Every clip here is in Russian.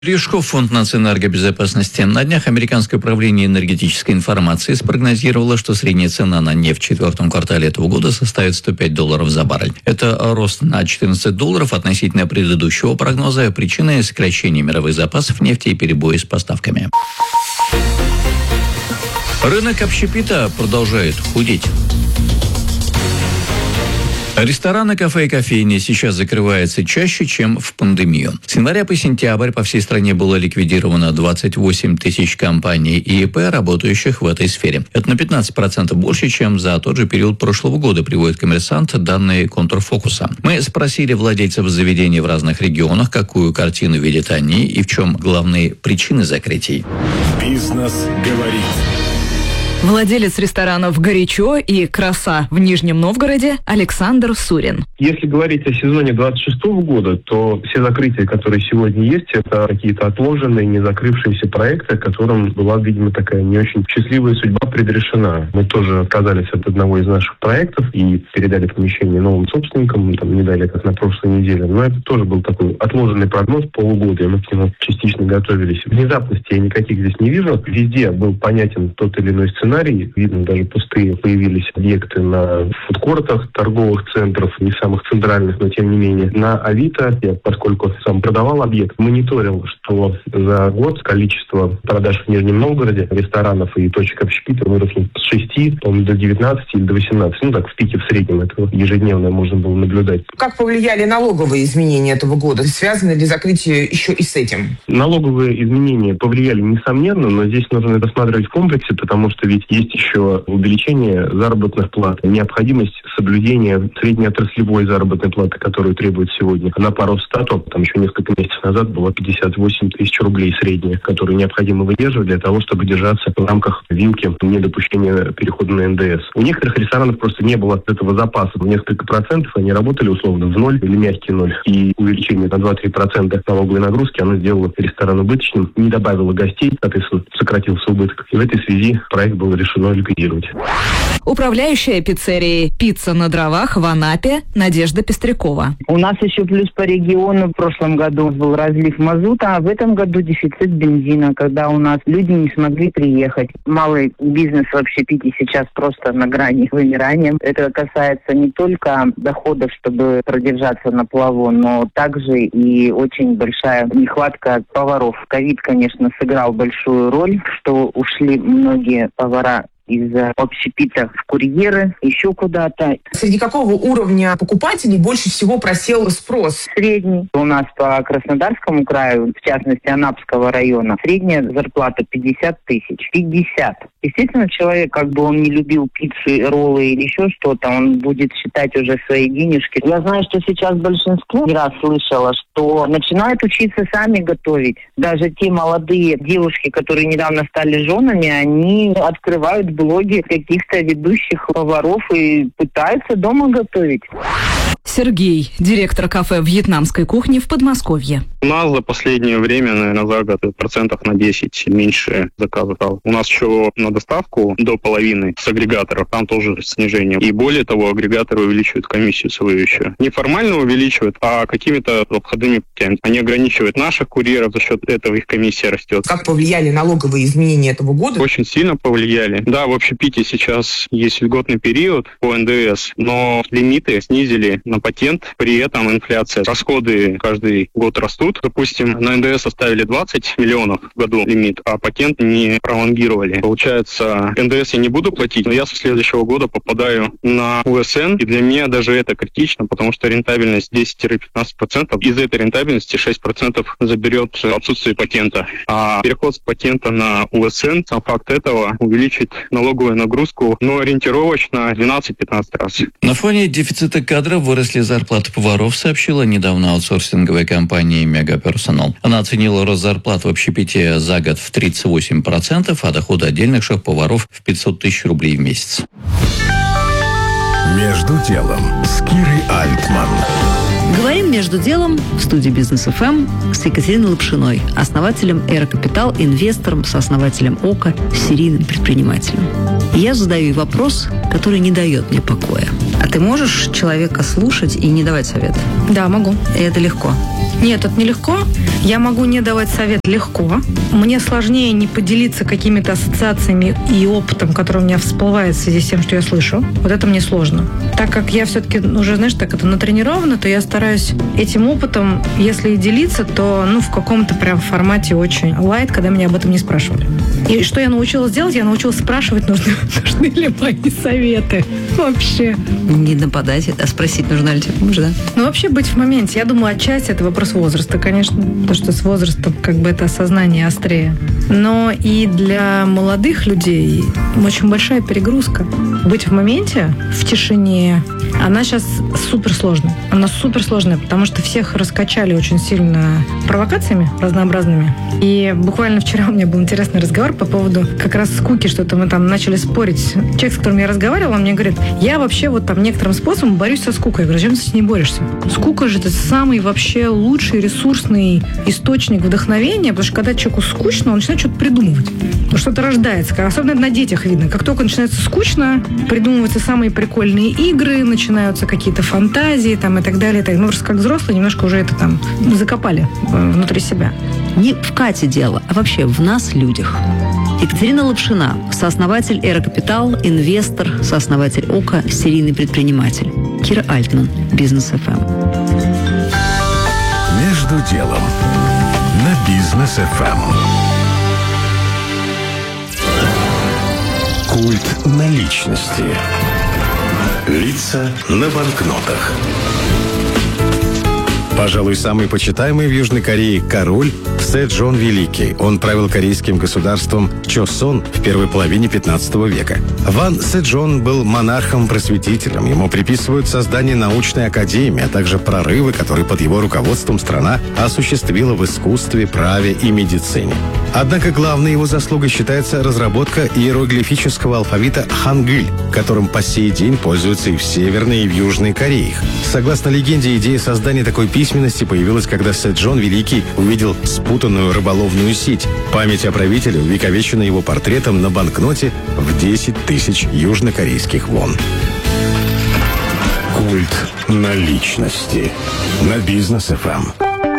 Рижков, Фонд национальной энергобезопасности. На днях Американское управление энергетической информации спрогнозировало, что средняя цена на нефть в четвертом квартале этого года составит $105 за баррель. Это рост на $14 относительно предыдущего прогноза. Причиной сокращения мировых запасов нефти и перебои с поставками. Рынок общепита продолжает худеть. Рестораны, кафе и кофейни сейчас закрываются чаще, чем в пандемию. С января по сентябрь по всей стране было ликвидировано 28 тысяч компаний и ИП, работающих в этой сфере. Это на 15% больше, чем за тот же период прошлого года, приводит «Коммерсант» данные Контрфокуса. Мы спросили владельцев заведений в разных регионах, какую картину видят они и в чем главные причины закрытий. Бизнес говорит. Владелец ресторанов «Горячо» и «Краса» в Нижнем Новгороде Александр Сурин. Если говорить о сезоне 26 года, то все закрытия, которые сегодня есть, это какие-то отложенные, не закрывшиеся проекты, которым была, видимо, такая не очень счастливая судьба предрешена. Мы тоже отказались от одного из наших проектов и передали помещение новым собственникам, не далее, как на прошлой неделе. Но это тоже был такой отложенный прогноз полугода, и мы к нему частично готовились. Внезапности я никаких здесь не вижу. Везде был понятен тот или иной сценарий. Видно, даже пустые появились объекты на фудкортах, торговых центрах, не самых центральных, но тем не менее. На Авито, я, поскольку сам продавал объект, мониторил, что за год количество продаж в Нижнем Новгороде ресторанов и точек общепита выросло с 6, до 19 или до 18. Так в пике в среднем этого ежедневно можно было наблюдать. Как повлияли налоговые изменения этого года? Связано ли закрытие еще и с этим? Налоговые изменения повлияли, несомненно, но здесь нужно рассматривать в комплексе, потому что ведь есть еще увеличение заработных плат, необходимость соблюдения среднеотраслевой заработной платы, которую требует сегодня. На пару статов, еще несколько месяцев назад было 58 тысяч рублей средняя, которую необходимо выдерживать для того, чтобы держаться в рамках вилки недопущения перехода на НДС. У некоторых ресторанов просто не было этого запаса. В несколько процентов они работали условно в ноль или мягкий ноль. И увеличение на 2-3% налоговой нагрузки, оно сделало ресторан убыточным, не добавило гостей, соответственно, сократился убыток. И в этой связи проект был решено ликвидировать. Управляющая пиццерией «Пицца на дровах» в Анапе Надежда Пестрякова. У нас еще плюс по региону в прошлом году был разлив мазута, а в этом году дефицит бензина, когда у нас люди не смогли приехать. Малый бизнес в общепите сейчас просто на грани вымирания. Это касается не только доходов, чтобы продержаться на плаву, но также и очень большая нехватка поваров. Ковид, конечно, сыграл большую роль, что ушли многие повара из общепита в курьеры, еще куда-то. Среди какого уровня покупателей больше всего просел спрос? Средний. У нас по Краснодарскому краю, в частности Анапского района, средняя зарплата 50 тысяч. 50. Естественно, человек, он не любил пиццу, роллы или еще что-то, он будет считать уже свои денежки. Я знаю, что сейчас большинство, не раз слышала, что начинают учиться сами готовить. Даже те молодые девушки, которые недавно стали женами, они открывают блоги каких-то ведущих поваров и пытаются дома готовить. Сергей, директор кафе вьетнамской кухни в Подмосковье. У нас за последнее время, наверное, за год процентов на 10 меньше заказов. У нас еще на доставку до половины с агрегаторов, там тоже снижение. И более того, агрегаторы увеличивают комиссию свою еще. Не формально увеличивают, а какими-то обходными путями. Они ограничивают наших курьеров, за счет этого их комиссия растет. Как повлияли налоговые изменения этого года? Очень сильно повлияли. Да, в общепите сейчас есть льготный период по НДС, но лимиты снизили на патент, при этом инфляция. Расходы каждый год растут. Допустим, на НДС оставили 20 миллионов в году лимит, а патент не пролонгировали. Получается, НДС я не буду платить, но я со следующего года попадаю на УСН, и для меня даже это критично, потому что рентабельность 10-15%. Из этой рентабельности 6% заберет отсутствие патента. А переход с патента на УСН, сам факт этого увеличит налоговую нагрузку, но ориентировочно 12-15 раз. На фоне дефицита кадров выросли зарплаты поваров, сообщила недавно аутсорсинговая компания «Мегаперсонал». Она оценила рост зарплат в общепите за год в 38%, а доходы отдельных шеф-поваров в 500 тысяч рублей в месяц. Между делом с Кирой Альтман. Говорим между делом в студии Бизнес ФМ с Екатериной Лапшиной, основателем Эра Капитал, инвестором, сооснователем ОКО, серийным предпринимателем. И я задаю ей вопрос, который не дает мне покоя. А ты можешь человека слушать и не давать совет? Да, могу. И это легко? Нет, это нелегко. Я могу не давать совет легко. Мне сложнее не поделиться какими-то ассоциациями и опытом, который у меня всплывает в связи с тем, что я слышу. Вот это мне сложно. Так как я все-таки уже, знаешь, так это натренирована, то я стараюсь этим опытом, если и делиться, то в каком-то прям формате очень лайт, когда меня об этом не спрашивали. И что я научилась делать? Я научилась спрашивать, нужны ли мои советы вообще. Не нападать, а спросить, нужна ли тебе помощь, да? Вообще быть в моменте. Я думаю, отчасти это вопрос возраста, конечно, потому что с возрастом это осознание острее. Но и для молодых людей очень большая перегрузка. Быть в моменте, в тишине, она сейчас суперсложная. Она суперсложная, потому что всех раскачали очень сильно провокациями разнообразными. И буквально вчера у меня был интересный разговор по поводу как раз скуки, что-то мы там начали спорить. Человек, с которым я разговаривала, он мне говорит, я вообще некоторым способом борюсь со скукой. Я говорю, зачем ты с ней борешься? Скука же это самый вообще лучший ресурсный источник вдохновения, потому что когда человеку скучно, он начинает что-то придумывать. Что-то рождается. Особенно это на детях видно. Как только начинается скучно, придумываются самые прикольные игры, начинаются какие-то фантазии и так далее. Мы просто как взрослые немножко уже это закопали внутри себя. Не в Кате дело, а вообще в нас, людях. Екатерина Лапшина, сооснователь Эрокапитал, инвестор, сооснователь ОКО, серийный предприниматель. Кира Альтман, Бизнес ФМ. Между делом на Бизнес ФМ. Культ наличности. Лица на банкнотах. Пожалуй, самый почитаемый в Южной Корее король Сэджон Великий. Он правил корейским государством Чосон в первой половине 15 века. Ван Сэджон был монархом-просветителем. Ему приписывают создание научной академии, а также прорывы, которые под его руководством страна осуществила в искусстве, праве и медицине. Однако главной его заслугой считается разработка иероглифического алфавита хангыль, которым по сей день пользуются и в Северной, и в Южной Кореях. Согласно легенде, идея создания такой письменности появилась, когда Сэджон Великий увидел спутанную рыболовную сеть. Память о правителе увековечена его портретом на банкноте в 10 тысяч южнокорейских вон. Культ наличности на Бизнес ФМ.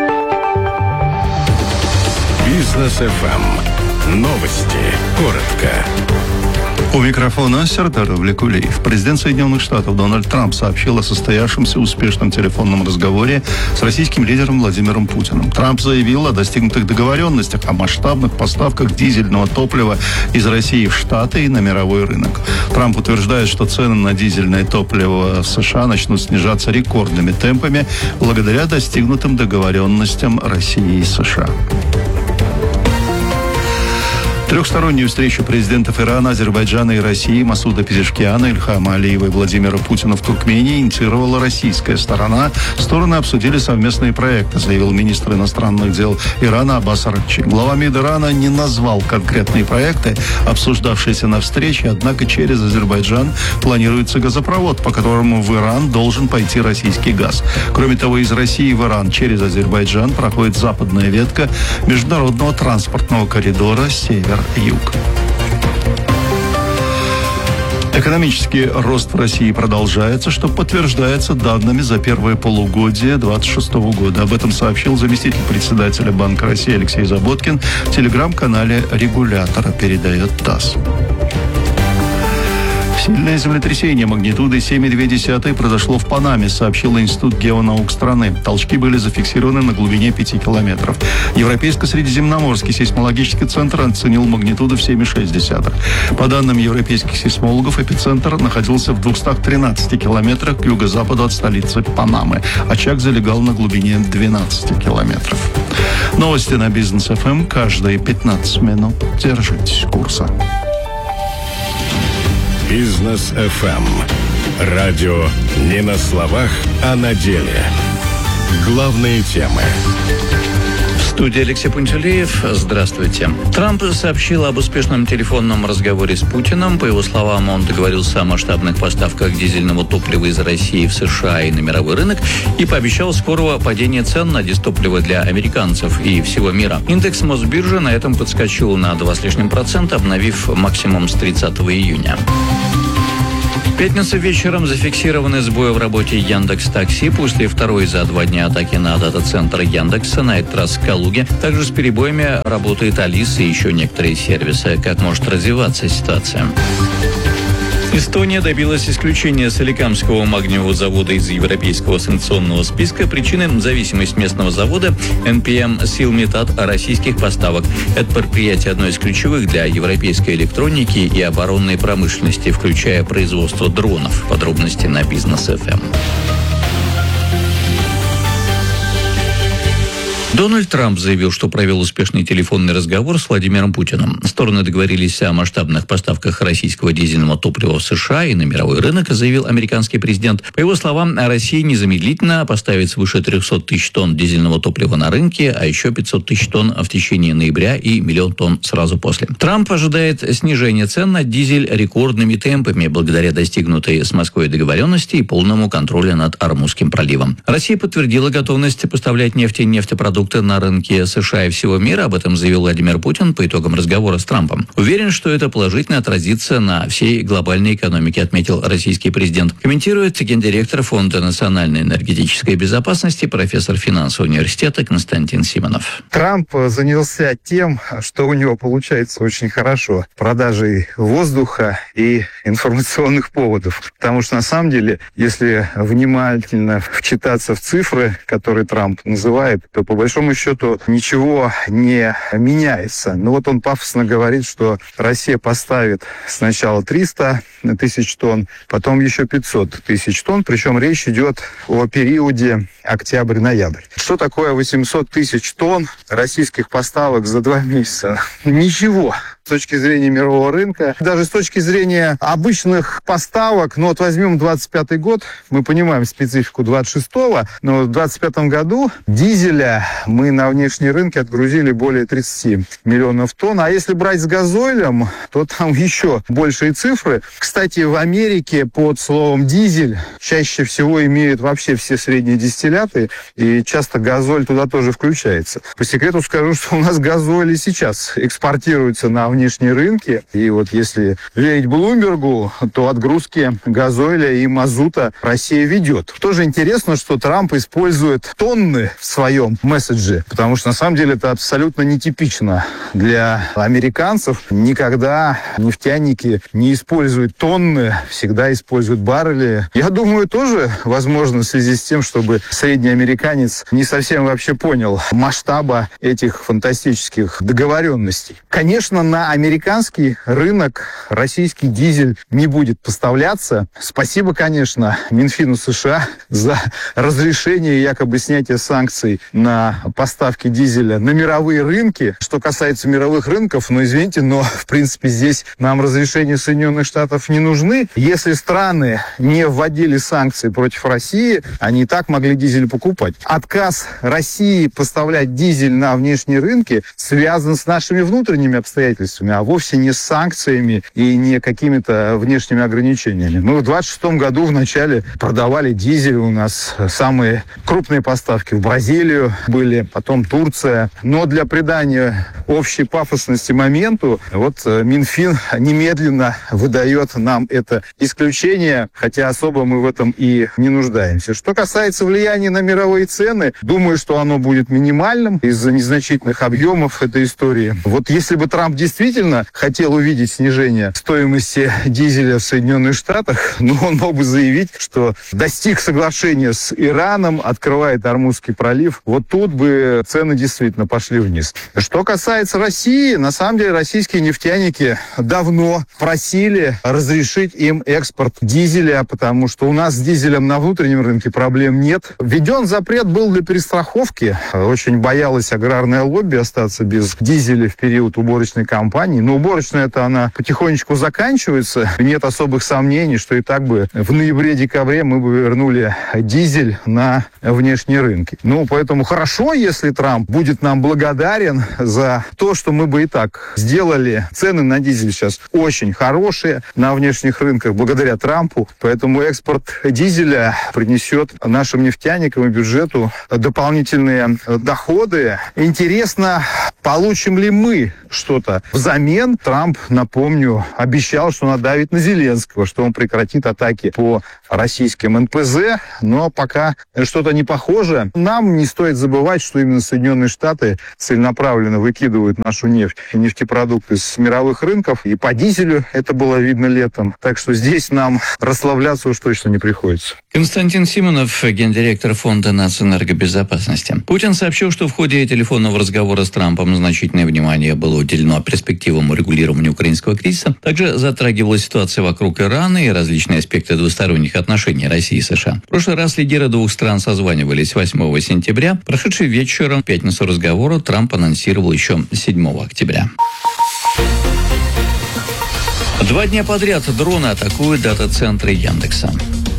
Бизнес ФМ. Новости. Коротко. У микрофона Сертар Влекулиев. Президент Соединенных Штатов Дональд Трамп сообщил о состоявшемся успешном телефонном разговоре с российским лидером Владимиром Путиным. Трамп заявил о достигнутых договоренностях о масштабных поставках дизельного топлива из России в Штаты и на мировой рынок. Трамп утверждает, что цены на дизельное топливо в США начнут снижаться рекордными темпами благодаря достигнутым договоренностям России и США. Трехстороннюю встречу президентов Ирана, Азербайджана и России Масуда Пезешкиана, Ильхама Алиева и Владимира Путина в Туркмении инициировала российская сторона. Стороны обсудили совместные проекты, заявил министр иностранных дел Ирана Аббас Аракчи. Глава МИД Ирана не назвал конкретные проекты, обсуждавшиеся на встрече, однако через Азербайджан планируется газопровод, по которому в Иран должен пойти российский газ. Кроме того, из России в Иран через Азербайджан проходит западная ветка международного транспортного коридора север-юг. Экономический рост в России продолжается, что подтверждается данными за первое полугодие 2026 года. Об этом сообщил заместитель председателя Банка России Алексей Заботкин в телеграм-канале регулятора, передает ТАСС. Сильное землетрясение магнитудой 7,2 произошло в Панаме, сообщил Институт геонаук страны. Толчки были зафиксированы на глубине 5 километров. Европейско-средиземноморский сейсмологический центр оценил магнитуду в 7,6. По данным европейских сейсмологов, эпицентр находился в 213 километрах к юго-западу от столицы Панамы. Очаг залегал на глубине 12 километров. Новости на Бизнес ФМ каждые 15 минут. Держитесь курса. Бизнес ФМ. Радио не на словах, а на деле. Главные темы. В студии Алексей Пунтюлеев. Здравствуйте. Трамп сообщил об успешном телефонном разговоре с Путиным. По его словам, он договорился о масштабных поставках дизельного топлива из России в США и на мировой рынок и пообещал скорого падения цен на дизтопливо для американцев и всего мира. Индекс Мосбиржи на этом подскочил на 2% с лишним, обновив максимум с 30 июня. В пятницу вечером зафиксированы сбои в работе Яндекс.Такси после второй за 2 дня атаки на дата-центр Яндекса, на этот раз в Калуге. Также с перебоями работает Алис и еще некоторые сервисы. Как может развиваться ситуация? Эстония добилась исключения Соликамского магниевого завода из европейского санкционного списка. Причиной зависимость местного завода NPM Silmet от российских поставок. Это предприятие одно из ключевых для европейской электроники и оборонной промышленности, включая производство дронов. Подробности на Бизнес ФМ. Дональд Трамп заявил, что провел успешный телефонный разговор с Владимиром Путиным. Стороны договорились о масштабных поставках российского дизельного топлива в США и на мировой рынок, заявил американский президент. По его словам, Россия незамедлительно поставит свыше 300 тысяч тонн дизельного топлива на рынке, а еще 500 тысяч тонн в течение ноября и 1 миллион тонн сразу после. Трамп ожидает снижения цен на дизель рекордными темпами благодаря достигнутой с Москвой договоренности и полному контролю над Ормузским проливом. Россия подтвердила готовность поставлять нефть и нефтепродукты на рынке США и всего мира. Об этом заявил Владимир Путин по итогам разговора с Трампом. Уверен, что это положительно отразится на всей глобальной экономике, отметил российский президент. Комментирует гендиректор Фонда национальной энергетической безопасности, профессор финансового университета Константин Симонов. Трамп занялся тем, что у него получается очень хорошо. Продажей воздуха и информационных поводов. Потому что на самом деле, если внимательно вчитаться в цифры, которые Трамп называет, то по большому счету ничего не меняется. Но вот он пафосно говорит, что Россия поставит сначала 300 тысяч тонн, потом еще 500 тысяч тонн, причем речь идет о периоде октябрь-ноябрь. Что такое 800 тысяч тонн российских поставок за 2 месяца? Ничего. С точки зрения мирового рынка, даже с точки зрения обычных поставок, ну вот возьмем 25-й год, мы понимаем специфику 26-го, но в 25-м году дизеля мы на внешние рынки отгрузили более 30 миллионов тонн, а если брать с газоилем, то там еще большие цифры. Кстати, в Америке под словом дизель чаще всего имеют вообще все средние дистилляты, и часто газоль туда тоже включается. По секрету скажу, что у нас газоль и сейчас экспортируется на внешние рынки. И вот если верить Блумбергу, то отгрузки газоиля и мазута Россия ведет. Тоже интересно, что Трамп использует тонны в своем месседже, потому что на самом деле это абсолютно нетипично для американцев. Никогда нефтяники не используют тонны, всегда используют баррели. Я думаю, тоже возможно в связи с тем, чтобы средний американец не совсем вообще понял масштаба этих фантастических договоренностей. Конечно, на американский рынок российский дизель не будет поставляться. Спасибо, конечно, Минфину США за разрешение якобы снятия санкций на поставки дизеля на мировые рынки. Что касается мировых рынков, извините, но в принципе здесь нам разрешения Соединенных Штатов не нужны. Если страны не вводили санкции против России, они и так могли дизель покупать. Отказ России поставлять дизель на внешние рынки связан с нашими внутренними обстоятельствами, а вовсе не с санкциями и не какими-то внешними ограничениями. Мы в 26 году вначале продавали дизель, у нас самые крупные поставки в Бразилию были, потом Турция. Но для придания общей пафосности моменту, вот Минфин немедленно выдает нам это исключение, хотя особо мы в этом и не нуждаемся. Что касается влияния на мировые цены, думаю, что оно будет минимальным из-за незначительных объемов этой истории. Вот если бы Трамп действительно хотел увидеть снижение стоимости дизеля в Соединенных Штатах, он мог бы заявить, что достиг соглашения с Ираном, открывает Ормузский пролив. Вот тут бы цены действительно пошли вниз. Что касается России, на самом деле российские нефтяники давно просили разрешить им экспорт дизеля, потому что у нас с дизелем на внутреннем рынке проблем нет. Введен запрет был для перестраховки. Очень боялась аграрное лобби остаться без дизеля в период уборочной кампании. Но уборочная-то она потихонечку заканчивается. Нет особых сомнений, что и так бы в ноябре-декабре мы бы вернули дизель на внешние рынки. Поэтому хорошо, если Трамп будет нам благодарен за то, что мы бы и так сделали. Цены на дизель сейчас очень хорошие на внешних рынках благодаря Трампу. Поэтому экспорт дизеля принесет нашим нефтяникам и бюджету дополнительные доходы. Интересно, получим ли мы что-то взамен Взамен Трамп, напомню, обещал, что надавит на Зеленского, что он прекратит атаки по российским НПЗ, но пока что-то не похоже. Нам не стоит забывать, что именно Соединенные Штаты целенаправленно выкидывают нашу нефть и нефтепродукты с мировых рынков, и по дизелю это было видно летом. Так что здесь нам расслабляться уж точно не приходится. Константин Симонов, гендиректор Фонда нацэнергобезопасности. Путин сообщил, что в ходе телефонного разговора с Трампом значительное внимание было уделено перспективам урегулирования украинского кризиса. Также затрагивалась ситуация вокруг Ирана и различные аспекты двусторонних отношений России и США. В прошлый раз лидеры двух стран созванивались 8 сентября. Прошедший вечером в пятницу разговора Трамп анонсировал еще 7 октября. 2 дня подряд дроны атакуют дата-центры Яндекса.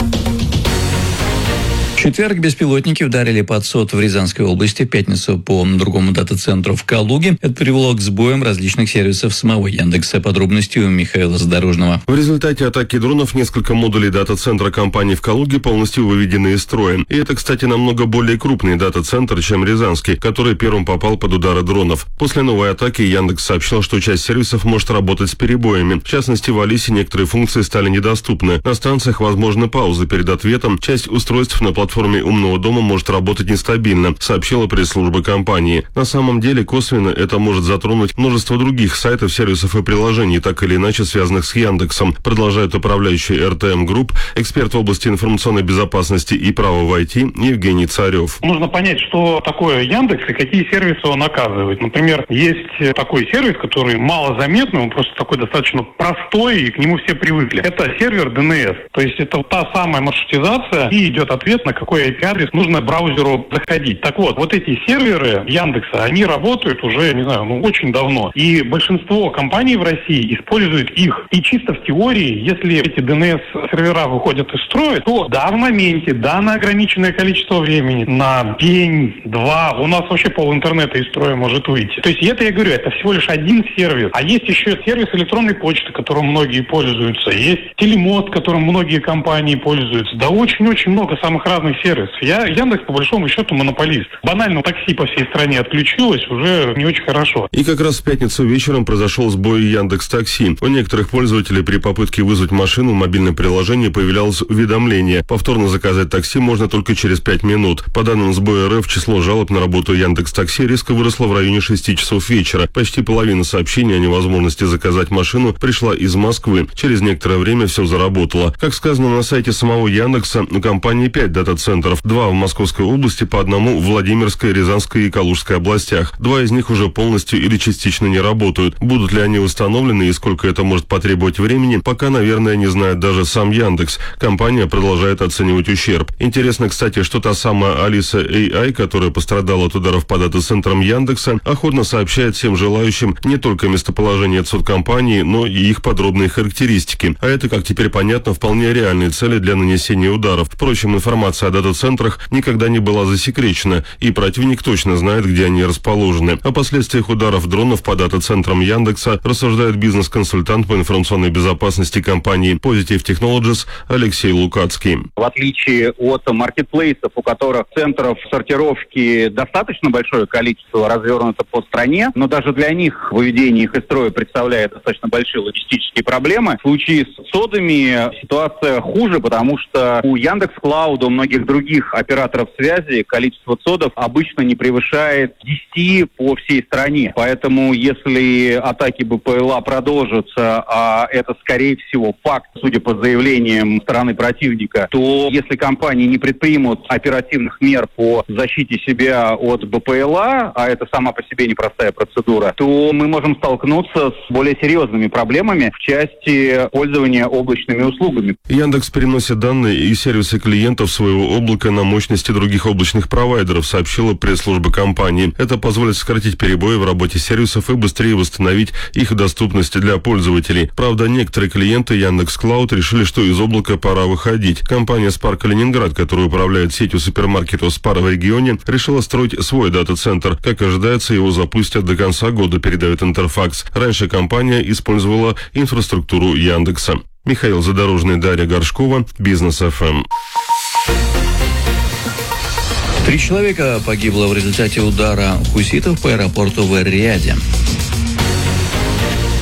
В четверг беспилотники ударили под СОТ в Рязанской области, в пятницу по другому дата-центру в Калуге. Это привело к сбоям различных сервисов самого Яндекса. Подробности у Михаила Задорожного. В результате атаки дронов несколько модулей дата-центра компании в Калуге полностью выведены из строя. И это, кстати, намного более крупный дата-центр, чем Рязанский, который первым попал под удары дронов. После новой атаки Яндекс сообщил, что часть сервисов может работать с перебоями. В частности, в Алисе некоторые функции стали недоступны. На станциях возможны паузы перед ответом. Часть устройств на платформе умного дома может работать нестабильно, сообщила пресс-служба компании. На самом деле, косвенно это может затронуть множество других сайтов, сервисов и приложений, так или иначе связанных с Яндексом, продолжает управляющий РТМ Групп, эксперт в области информационной безопасности и права в IT Евгений Царев. Нужно понять, что такое Яндекс и какие сервисы он оказывает. Например, есть такой сервис, который малозаметный, он просто такой достаточно простой, и к нему все привыкли. Это сервер DNS. То есть это та самая маршрутизация, и идет ответ, на какой IP-адрес нужно браузеру заходить. Так вот эти серверы Яндекса, они работают уже, не знаю, очень давно. И большинство компаний в России используют их. И чисто в теории, если эти DNS-сервера выходят из строя, то да, в моменте, да, на ограниченное количество времени, на день, 2, у нас вообще пол интернета из строя может выйти. То есть это, я говорю, это всего лишь один сервис. А есть еще сервис электронной почты, которым многие пользуются. Есть телемост, которым многие компании пользуются. Да очень-очень много самых разных сервисов. Яндекс, по большому счету, монополист. Банально такси по всей стране отключилось, уже не очень хорошо. И как раз в пятницу вечером произошел сбой Яндекс.Такси. У некоторых пользователей при попытке вызвать машину в мобильном приложении появлялось уведомление. Повторно заказать такси можно только через 5 минут. По данным сбоя РФ, число жалоб на работу Яндекс.Такси резко выросло в районе 6 часов вечера. Почти половина сообщений о невозможности заказать машину пришла из Москвы. Через некоторое время все заработало. Как сказано на сайте самого Яндекса, у компании 5 дата-центров. 2 в Московской области, по одному в Владимирской, Рязанской и Калужской областях. 2 из них уже полностью или частично не работают. Будут ли они установлены и сколько это может потребовать времени, пока, наверное, не знает даже сам Яндекс. Компания продолжает оценивать ущерб. Интересно, кстати, что та самая Алиса AI, которая пострадала от ударов по дата-центрам Яндекса, охотно сообщает всем желающим не только местоположение компании, но и их подробные характеристики. А это, как теперь понятно, вполне реальные цели для нанесения ударов. Впрочем, информация о дата-центрах никогда не была засекречена, и противник точно знает, где они расположены. О последствиях ударов дронов по дата-центрам Яндекса рассуждает бизнес-консультант по информационной безопасности компании Positive Technologies Алексей Лукацкий. В отличие от маркетплейсов, у которых центров сортировки достаточно большое количество развернуто по стране, но даже для них выведение их из строя представляет достаточно большие логистические проблемы. В случае с содами ситуация хуже, потому что у Яндекс.Клауда, у многих других операторов связи количество цодов обычно не превышает 10 по всей стране. Поэтому если атаки БПЛА продолжатся, а это, скорее всего, факт, судя по заявлениям стороны противника, то если компании не предпримут оперативных мер по защите себя от БПЛА, а это сама по себе непростая процедура, то мы можем столкнуться с более серьезными проблемами в части пользования облачными услугами. Яндекс переносит данные и сервисы клиентов своего облака на мощности других облачных провайдеров, сообщила пресс-служба компании. Это позволит сократить перебои в работе сервисов и быстрее восстановить их доступность для пользователей. Правда, некоторые клиенты Яндекс.Клауд решили, что из облака пора выходить. Компания Spar Калининград, которая управляет сетью супермаркетов Spar в регионе, решила строить свой дата-центр. Как ожидается, его запустят до конца года, передает Интерфакс. Раньше компания использовала инфраструктуру Яндекса. Михаил Задорожный, Дарья Горшкова, Бизнес ФМ. 3 человека погибло в результате удара хуситов по аэропорту в Эр-Рияде.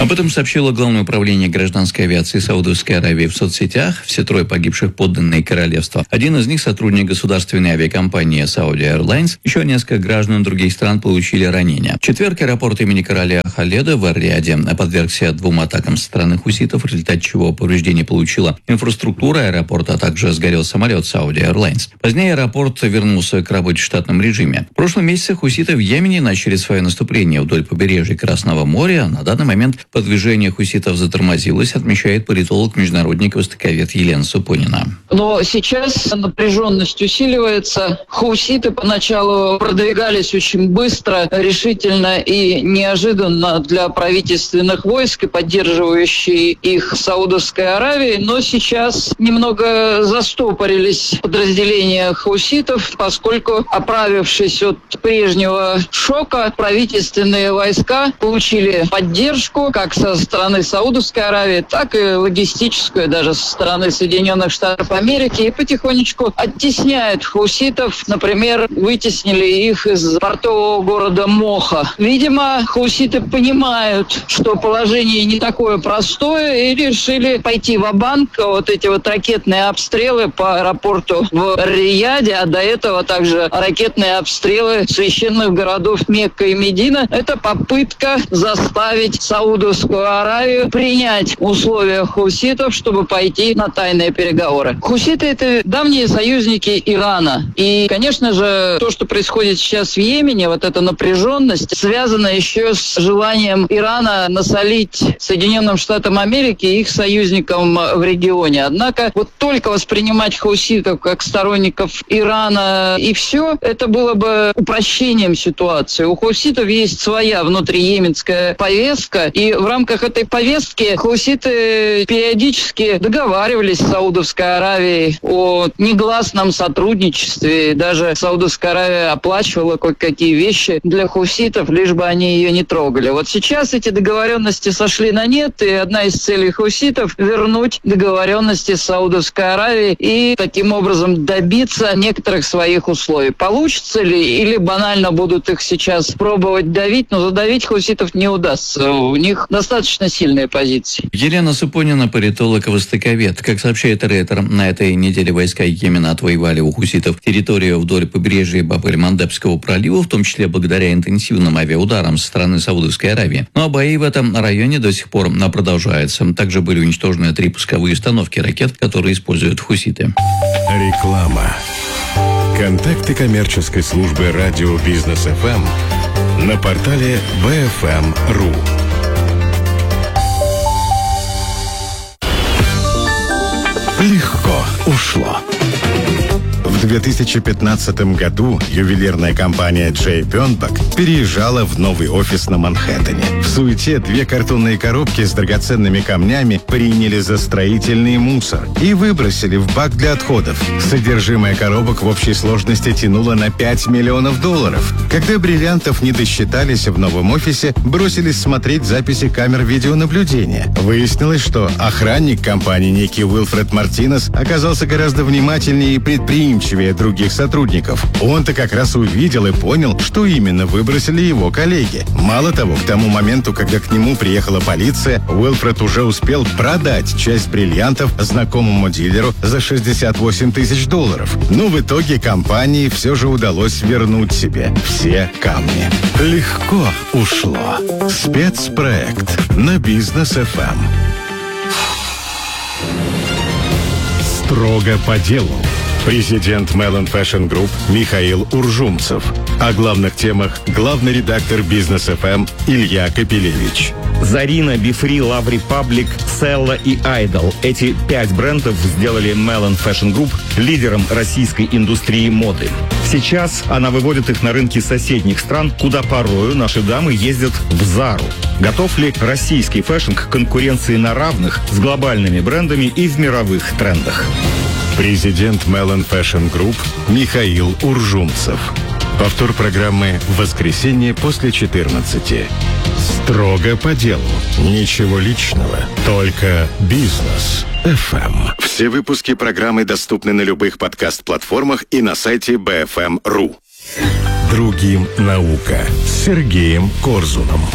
Об этом сообщило Главное управление гражданской авиации Саудовской Аравии в соцсетях. Все трое погибших подданные королевства. Один из них сотрудник государственной авиакомпании Saudi Airlines. Еще несколько граждан других стран получили ранения. В четверг аэропорт имени короля Халеда в Ар-Рияде подвергся 2 атакам со стороны хуситов, в результате чего повреждение получила инфраструктура аэропорта, а также сгорел самолет Saudi Airlines. Позднее аэропорт вернулся к работе в штатном режиме. В прошлом месяце хуситы в Йемене начали свое наступление вдоль побережья Красного моря. На данный момент продвижение хуситов затормозилось, отмечает политолог-международник, востоковед Елена Супонина. Но сейчас напряженность усиливается. Хуситы поначалу продвигались очень быстро, решительно и неожиданно для правительственных войск и поддерживающей их Саудовской Аравии, но сейчас немного застопорились подразделения хуситов, поскольку, оправившись от прежнего шока, правительственные войска получили поддержку как со стороны Саудовской Аравии, так и логистическую даже со стороны Соединенных Штатов Америки, и потихонечку оттесняют хуситов. Например, вытеснили их из портового города Моха. Видимо, хуситы понимают, что положение не такое простое, и решили пойти ва-банк. Вот эти вот ракетные обстрелы по аэропорту в Рияде, а до этого также ракетные обстрелы священных городов Мекка и Медина. Это попытка заставить Саудовскую Аравию принять условия хуситов, чтобы пойти на тайные переговоры. Хуситы – это давние союзники Ирана. И, конечно же, то, что происходит сейчас в Йемене, вот эта напряженность, связана еще с желанием Ирана насолить Соединенным Штатам Америки и их союзникам в регионе. Однако вот только воспринимать хуситов как сторонников Ирана и все, это было бы упрощением ситуации. У хуситов есть своя внутриеменская повестка, и в рамках этой повестки хуситы периодически договаривались с Саудовской Аравией о негласном сотрудничестве. Даже Саудовская Аравия оплачивала кое-какие вещи для хуситов, лишь бы они ее не трогали. Вот сейчас эти договоренности сошли на нет, и одна из целей хуситов — вернуть договоренности с Саудовской Аравией и таким образом добиться некоторых своих условий. Получится ли, или банально будут их сейчас пробовать давить, но задавить хуситов не удастся. У них достаточно сильные позиции. Елена Супонина, политолог и востоковед. Как сообщает Рейтер, на этой неделе войска Йемена отвоевали у хуситов территорию вдоль побережья Баб-эль-Мандебского пролива, в том числе благодаря интенсивным авиаударам со стороны Саудовской Аравии. Но бои в этом районе до сих пор продолжаются. Также были уничтожены 3 пусковые установки ракет, которые используют хуситы. Реклама. Контакты коммерческой службы радио Бизнес ФМ на портале BFM.ru. Легко ушло. В 2015 году ювелирная компания J. Pernbach переезжала в новый офис на Манхэттене. В суете 2 картонные коробки с драгоценными камнями приняли за строительный мусор и выбросили в бак для отходов. Содержимое коробок в общей сложности тянуло на $5 миллионов. Когда бриллиантов не досчитались в новом офисе, бросились смотреть записи камер видеонаблюдения. Выяснилось, что охранник компании некий Уилфред Мартинес оказался гораздо внимательнее и предприимчивее других сотрудников. Он-то как раз увидел и понял, что именно выбросили его коллеги. Мало того, к тому моменту, когда к нему приехала полиция, Уилфред уже успел продать часть бриллиантов знакомому дилеру за $68 тысяч. Но в итоге компании все же удалось вернуть себе все камни. Легко ушло. Спецпроект на Бизнес ФМ. Строго по делу. Президент Melon Fashion Group Михаил Уржумцев. О главных темах главный редактор Бизнес ФМ Илья Капелевич. Зарина, Бифри, Love Republic, Селла и Idol. Эти 5 брендов сделали Melon Fashion Group лидером российской индустрии моды. Сейчас она выводит их на рынки соседних стран, куда порою наши дамы ездят в Зару. Готов ли российский фэшн к конкуренции на равных с глобальными брендами и в мировых трендах? Президент Melon Fashion Group Михаил Уржумцев. Повтор программы в воскресенье после 14. Строго по делу. Ничего личного. Только бизнес. ФМ. Все выпуски программы доступны на любых подкаст-платформах и на сайте BFM.ru. Другим наука. С Сергеем Корзуном.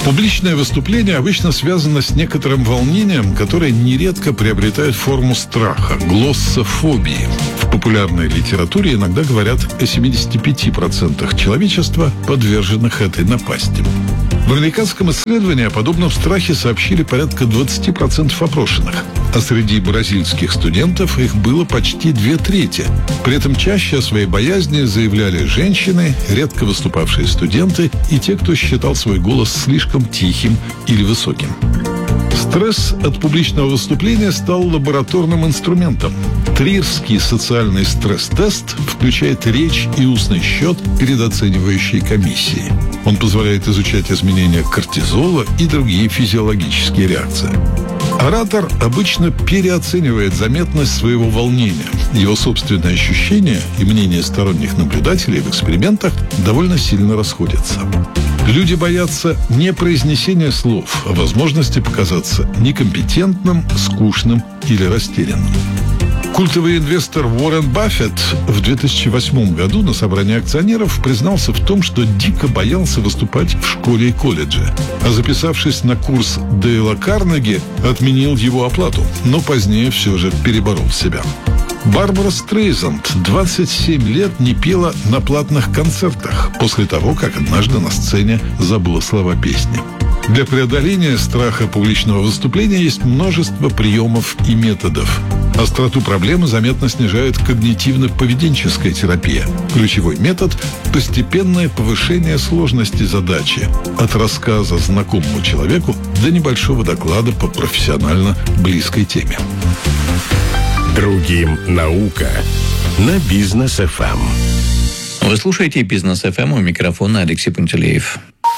Публичное выступление обычно связано с некоторым волнением, которое нередко приобретает форму страха, глоссофобии. В популярной литературе иногда говорят о 75% человечества, подверженных этой напасти. В американском исследовании о подобном страхе сообщили порядка 20% опрошенных, а среди бразильских студентов их было почти 2/3. При этом чаще о своей боязни заявляли женщины, редко выступавшие студенты и те, кто считал свой голос слишком тихим или высоким. Стресс от публичного выступления стал лабораторным инструментом. Триерский социальный стресс-тест включает речь и устный счет перед оценивающей комиссией. Он позволяет изучать изменения кортизола и другие физиологические реакции. Оратор обычно переоценивает заметность своего волнения. Его собственные ощущения и мнения сторонних наблюдателей в экспериментах довольно сильно расходятся. Люди боятся не произнесения слов, а возможности показаться некомпетентным, скучным или растерянным. Культовый инвестор Уоррен Баффет в 2008 году на собрании акционеров признался в том, что дико боялся выступать в школе и колледже. А записавшись на курс Дейла Карнеги, отменил его оплату, но позднее все же переборол себя. Барбара Стрейзанд 27 лет не пела на платных концертах после того, как однажды на сцене забыла слова песни. Для преодоления страха публичного выступления есть множество приемов и методов. Остроту проблемы заметно снижает когнитивно-поведенческая терапия. Ключевой метод – постепенное повышение сложности задачи от рассказа знакомому человеку до небольшого доклада по профессионально близкой теме. Другим наука на Бизнес ФМ. Вы слушаете Бизнес ФМ, у микрофона Алексей Пантелеев.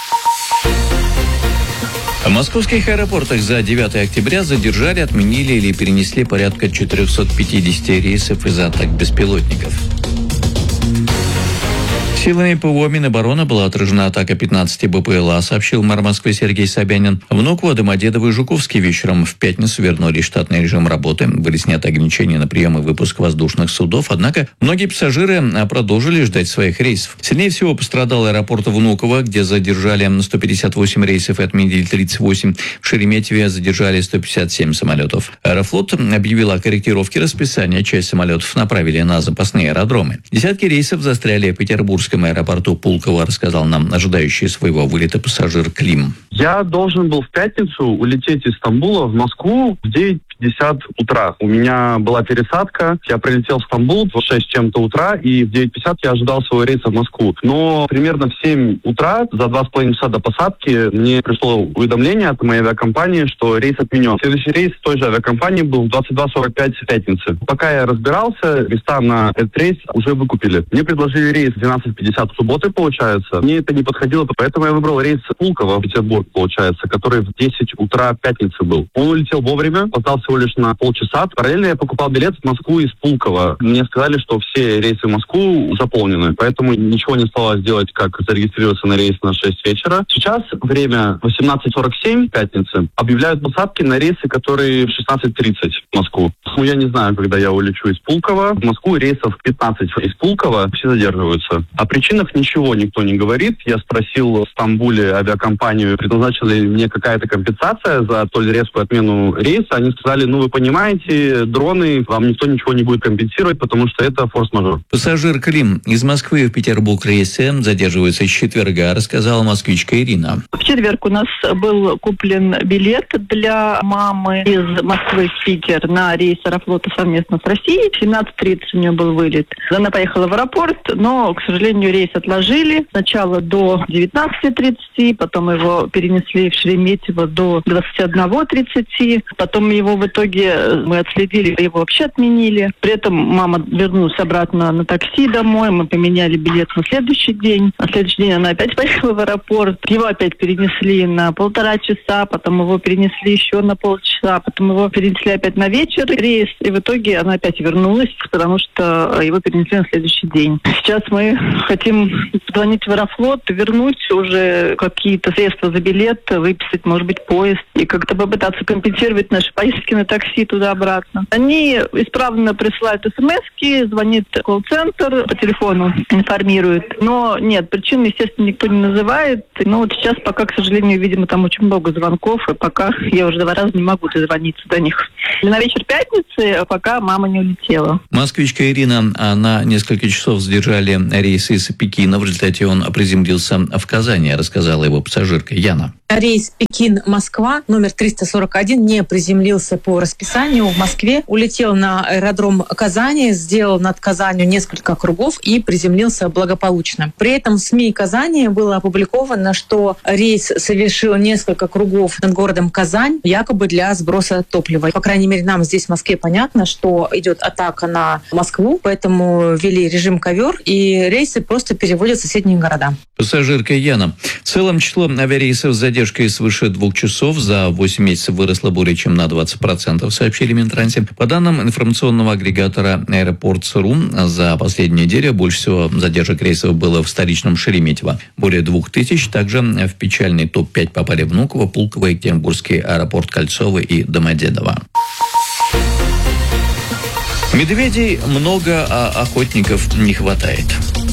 В московских аэропортах за 9 октября задержали, отменили или перенесли порядка 450 рейсов из-за атак беспилотников. Силами ПВО Минобороны была отражена атака 15 БПЛА, сообщил мэр Москвы Сергей Собянин. Внуково, Домодедово и Жуковский вечером в пятницу вернули штатный режим работы. Были сняты ограничения на прием и выпуск воздушных судов, однако многие пассажиры продолжили ждать своих рейсов. Сильнее всего пострадал аэропорт Внуково, где задержали 158 рейсов и отменили 38. В Шереметьеве задержали 157 самолетов. Аэрофлот объявил о корректировке расписания. Часть самолетов направили на запасные аэродромы. Десятки рейсов застряли в Петербургском аэропорту Пулково, рассказал нам ожидающий своего вылета пассажир Клим. Я должен был в пятницу улететь из Стамбула в Москву в 9:50 утра. У меня была пересадка, я прилетел в Стамбул в 6 чем-то утра, и в 9:50 я ожидал своего рейса в Москву. Но примерно в 7 утра, за 2,5 часа до посадки, мне пришло уведомление от моей авиакомпании, что рейс отменен. Следующий рейс той же авиакомпании был в 22:45 в пятницу. Пока я разбирался, места на этот рейс уже выкупили. Мне предложили рейс в 12:50 в субботы, получается. Мне это не подходило, поэтому я выбрал рейс Пулково в Петербург, получается, который в 10 утра пятницы был. Он улетел вовремя, опоздал всего лишь на полчаса. Параллельно я покупал билет в Москву из Пулково. Мне сказали, что все рейсы в Москву заполнены, поэтому ничего не оставалось делать, как зарегистрироваться на рейс на 6 вечера. Сейчас время 18:47 пятницы. Объявляют посадки на рейсы, которые в 16:30 в Москву. Ну, я не знаю, когда я улечу из Пулково. В Москву рейсов 15 из Пулково, все задерживаются. О причинах ничего никто не говорит. Я спросил в Стамбуле авиакомпанию, предназначена ли мне какая-то компенсация за столь резкую отмену рейса. Они сказали, вы понимаете, дроны, вам никто ничего не будет компенсировать, потому что это форс-мажор. Пассажир Клим из Москвы в Петербург рейсы задерживаются с четверга, рассказала москвичка Ирина. В четверг у нас был куплен билет для мамы из Москвы в Питер на рейс Аэрофлота совместно с Россией. В 17:30 у нее был вылет. Она поехала в аэропорт, но, к сожалению, рейс отложили. Сначала до 19:30, потом его перенесли в Шереметьево до 21:30. Потом его в итоге мы отследили, его вообще отменили. При этом мама вернулась обратно на такси домой. Мы поменяли билет на следующий день. На следующий день она опять поехала в аэропорт. Его опять перенесли на 1,5 часа, потом его перенесли еще на полчаса, потом его перенесли опять на вечер рейс. И в итоге она опять вернулась, потому что его перенесли на следующий день. Сейчас мы хотим позвонить в Аэрофлот, вернуть уже какие-то средства за билет, выписать, может быть, поезд, и как-то попытаться компенсировать наши поездки на такси туда-обратно. Они исправно присылают смс-ки, звонит колл-центр, по телефону информирует. Но нет, причин, естественно, никто не называет. Но вот сейчас пока, к сожалению, видимо, там очень много звонков, и пока я уже 2 раза не могу дозвониться до них. На вечер пятницы пока мама не улетела. Москвичка Ирина, на несколько часов задержали рейс из Пекина. В результате он приземлился в Казани, рассказала его пассажирка Яна. Рейс Пекин-Москва номер 341 не приземлился по расписанию в Москве. Улетел на аэродром Казани, сделал над Казанью несколько кругов и приземлился благополучно. При этом в СМИ Казани было опубликовано, что рейс совершил несколько кругов над городом Казань, якобы для сброса топлива. По крайней мере, нам здесь в Москве понятно, что идет атака на Москву, поэтому ввели режим ковер, и рейсы просто переводят в соседние города. Пассажирка Яна. В целом число авиарейсов с задержкой свыше 2 часов за 8 месяцев выросло более чем на 20%, сообщили в Минтрансе. По данным информационного агрегатора Airports.ru, за последнюю неделю больше всего задержек рейсов было в столичном Шереметьево. Более 2000. Также в печальный топ-5 попали Внуково, Пулково, Екатеринбургский аэропорт Кольцово и Домодедово. Медведей много, а охотников не хватает.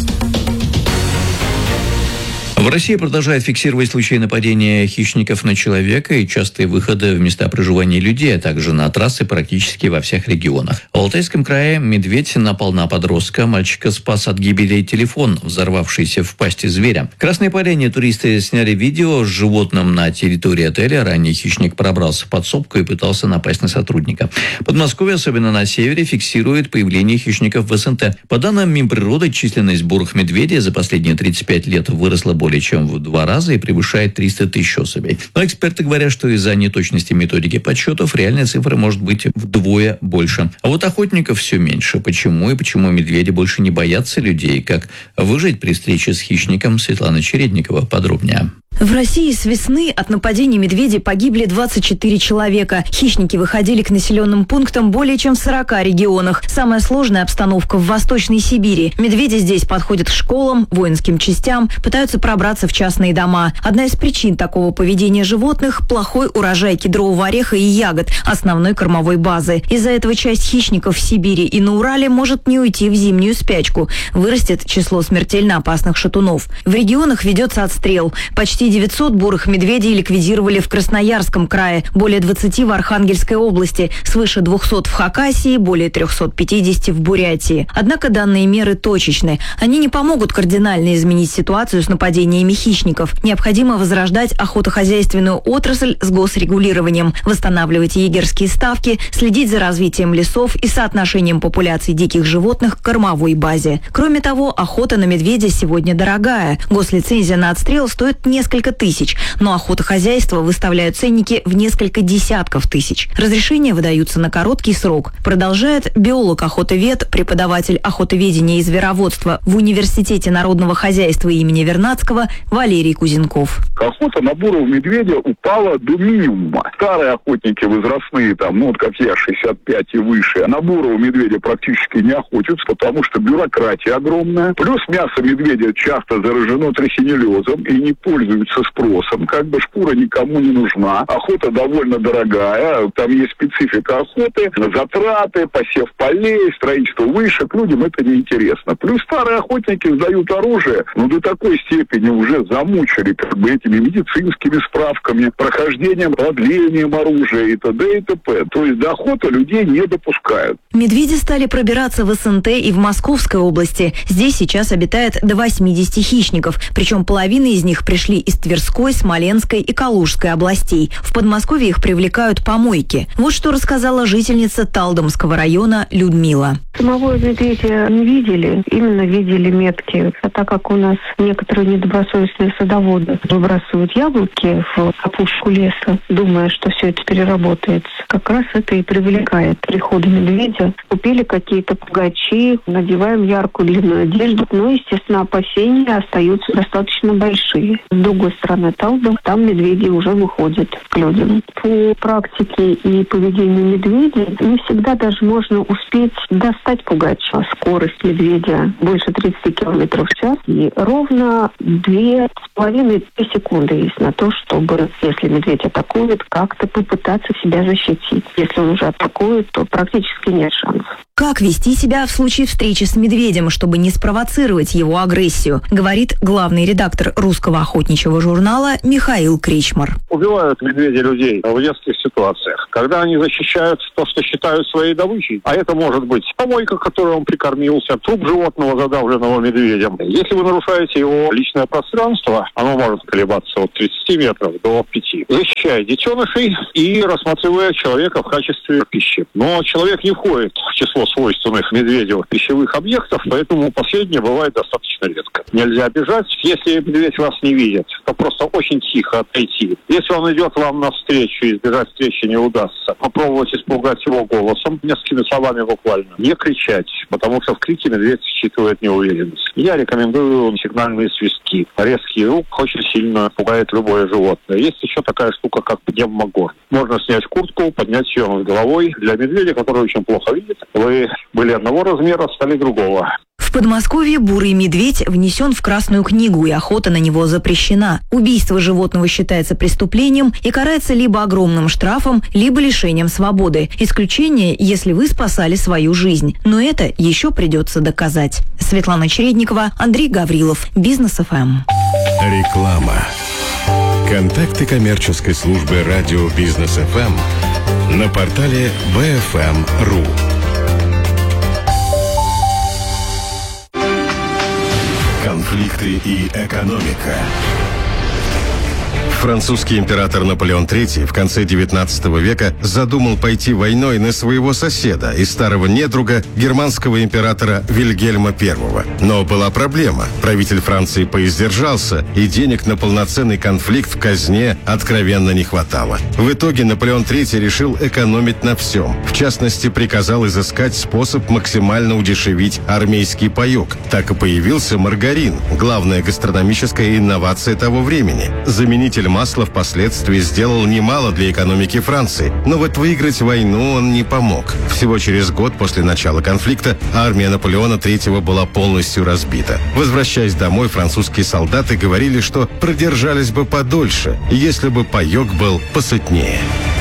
В России продолжают фиксировать случаи нападения хищников на человека и частые выходы в места проживания людей, а также на трассы практически во всех регионах. В Алтайском крае медведь напал на подростка. Мальчика спас от гибели телефон, взорвавшийся в пасти зверя. В Красной Поляне туристы сняли видео с животным на территории отеля. Ранее хищник пробрался в подсобку и пытался напасть на сотрудника. Подмосковье, особенно на севере, фиксирует появление хищников в СНТ. По данным Минприроды, численность бурых медведей за последние 35 лет выросла более чем в 2 раза и превышает 300 тысяч особей. Но эксперты говорят, что из-за неточности методики подсчетов реальная цифра может быть вдвое больше. А вот охотников все меньше. Почему и почему медведи больше не боятся людей? Как выжить при встрече с хищником? Светлана Чередникова подробнее. В России с весны от нападений медведей погибли 24 человека. Хищники выходили к населенным пунктам более чем в 40 регионах. Самая сложная обстановка в Восточной Сибири. Медведи здесь подходят к школам, воинским частям, пытаются пробраться в частные дома. Одна из причин такого поведения животных – плохой урожай кедрового ореха и ягод, основной кормовой базы. Из-за этого часть хищников в Сибири и на Урале может не уйти в зимнюю спячку. Вырастет число смертельно опасных шатунов. В регионах ведется отстрел. Почти 900 бурых медведей ликвидировали в Красноярском крае, более 20 в Архангельской области, свыше 200 в Хакасии, более 350 в Бурятии. Однако данные меры точечны. Они не помогут кардинально изменить ситуацию с нападениями хищников. Необходимо возрождать охотохозяйственную отрасль с госрегулированием, восстанавливать егерские ставки, следить за развитием лесов и соотношением популяций диких животных к кормовой базе. Кроме того, охота на медведя сегодня дорогая. Гослицензия на отстрел стоит несколько тысяч, но охотохозяйства выставляют ценники в несколько десятков тысяч. Разрешения выдаются на короткий срок. Продолжает биолог-охотовед, преподаватель охотоведения и звероводства в Университете народного хозяйства имени Вернадского Валерий Кузенков. Охота на бурого медведя упала до минимума. Старые охотники возрастные, как я, 65 и выше, на бурого медведя практически не охотятся, потому что бюрократия огромная. Плюс мясо медведя часто заражено трихинеллезом и не пользуется спросом. Шкура никому не нужна. Охота довольно дорогая. Там есть специфика охоты, затраты, посев полей, строительство вышек. Людям это неинтересно. Плюс старые охотники сдают оружие, до такой степени уже замучили этими медицинскими справками, прохождением, продлением оружия и т.д. и т.п. То есть до охоты людей не допускают. Медведи стали пробираться в СНТ и в Московской области. Здесь сейчас обитает до 80 хищников, причем половина из них пришли из Тверской, Смоленской и Калужской областей. В Подмосковье их привлекают помойки. Вот что рассказала жительница Талдомского района Людмила. Самого медведя не видели, именно видели метки. А так как у нас некоторые недобросовестные садоводы выбрасывают яблоки в опушку леса, думая, что все это переработается, как раз это и привлекает прихода медведя. Купили какие-то пугачи, надеваем яркую длинную одежду, но, естественно, опасения остаются достаточно большие. С другой другой стороны Талдом, там медведи уже выходят к людям. По практике и поведению медведей не всегда даже можно успеть достать пугача. Скорость медведя больше 30 км в час, и ровно 2,5 секунды есть на то, чтобы, если медведь атакует, как-то попытаться себя защитить. Если он уже атакует, то практически нет шансов. Как вести себя в случае встречи с медведем, чтобы не спровоцировать его агрессию, говорит главный редактор русского охотничьего журнала Михаил Кречмар. Убивают медведи людей в нескольких ситуациях. Когда они защищают то, что считают своей добычей, а это может быть помойка, которой он прикормился, труп животного, задавленного медведем. Если вы нарушаете его личное пространство, оно может колебаться от 30 метров до 5. Защищая детенышей и рассматривая человека в качестве пищи. Но человек не входит в число свойственных медведю пищевых объектов, поэтому последнее бывает достаточно редко. Нельзя бежать. Если медведь вас не видит, то просто очень тихо отойти. Если он идет вам навстречу, избежать встречи не удастся, попробовать испугать его голосом, несколькими словами буквально. Не кричать, потому что в крике медведь считывает неуверенность. Я рекомендую сигнальные свистки. Резкий звук очень сильно пугает любое животное. Есть еще такая штука, как пневмогон. Можно снять куртку, поднять ее над головой. Для медведя, который очень плохо видит, вы были одного размера, стали другого. В Подмосковье бурый медведь внесен в Красную книгу, и охота на него запрещена. Убийство животного считается преступлением и карается либо огромным штрафом, либо лишением свободы. Исключение, если вы спасали свою жизнь. Но это еще придется доказать. Светлана Чередникова, Андрей Гаврилов, Бизнес ФМ. Реклама. Контакты коммерческой службы радио Бизнес ФМ на портале bfm.ru. Конфликты и экономика. Французский император Наполеон III в конце XIX века задумал пойти войной на своего соседа и старого недруга германского императора Вильгельма I. Но была проблема. Правитель Франции поиздержался, и денег на полноценный конфликт в казне откровенно не хватало. В итоге Наполеон III решил экономить на всем. В частности, приказал изыскать способ максимально удешевить армейский паёк. Так и появился маргарин, главная гастрономическая инновация того времени. Заменитель масла впоследствии сделал немало для экономики Франции, но вот выиграть войну он не помог. Всего через год после начала конфликта армия Наполеона III была полностью разбита. Возвращаясь домой, французские солдаты говорили, что продержались бы подольше, если бы паёк был посытнее.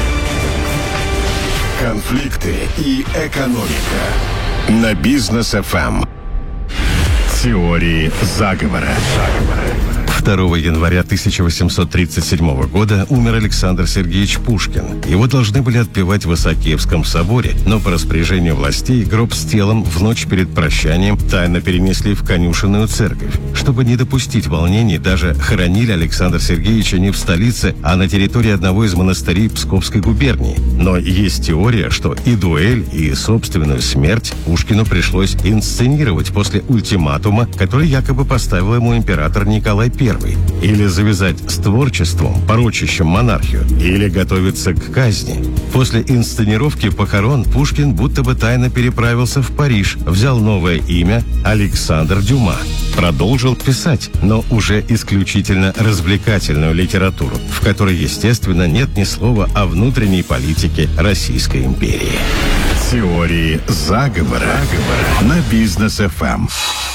Конфликты и экономика на Бизнес ФМ. Теории заговора. 2 января 1837 года умер Александр Сергеевич Пушкин. Его должны были отпевать в Исаакиевском соборе, но по распоряжению властей гроб с телом в ночь перед прощанием тайно перенесли в конюшенную церковь. Чтобы не допустить волнений, даже хоронили Александра Сергеевича не в столице, а на территории одного из монастырей Псковской губернии. Но есть теория, что и дуэль, и собственную смерть Пушкину пришлось инсценировать после ультиматума, который якобы поставил ему император Николай I. Или завязать с творчеством, порочащим монархию, или готовиться к казни. После инсценировки похорон Пушкин будто бы тайно переправился в Париж, взял новое имя Александр Дюма. Продолжил писать, но уже исключительно развлекательную литературу, в которой, естественно, нет ни слова о внутренней политике Российской империи. Теории заговора на Бизнес ФМ.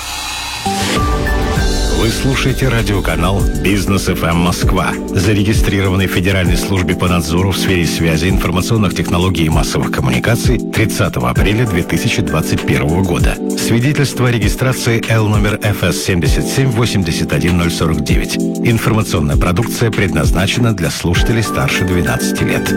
Вы слушаете радиоканал «Бизнес ФМ Москва», зарегистрированный в Федеральной службе по надзору в сфере связи, информационных технологий и массовых коммуникаций 30 апреля 2021 года. Свидетельство о регистрации Л номер ФС 7781049. Информационная продукция предназначена для слушателей старше 12 лет.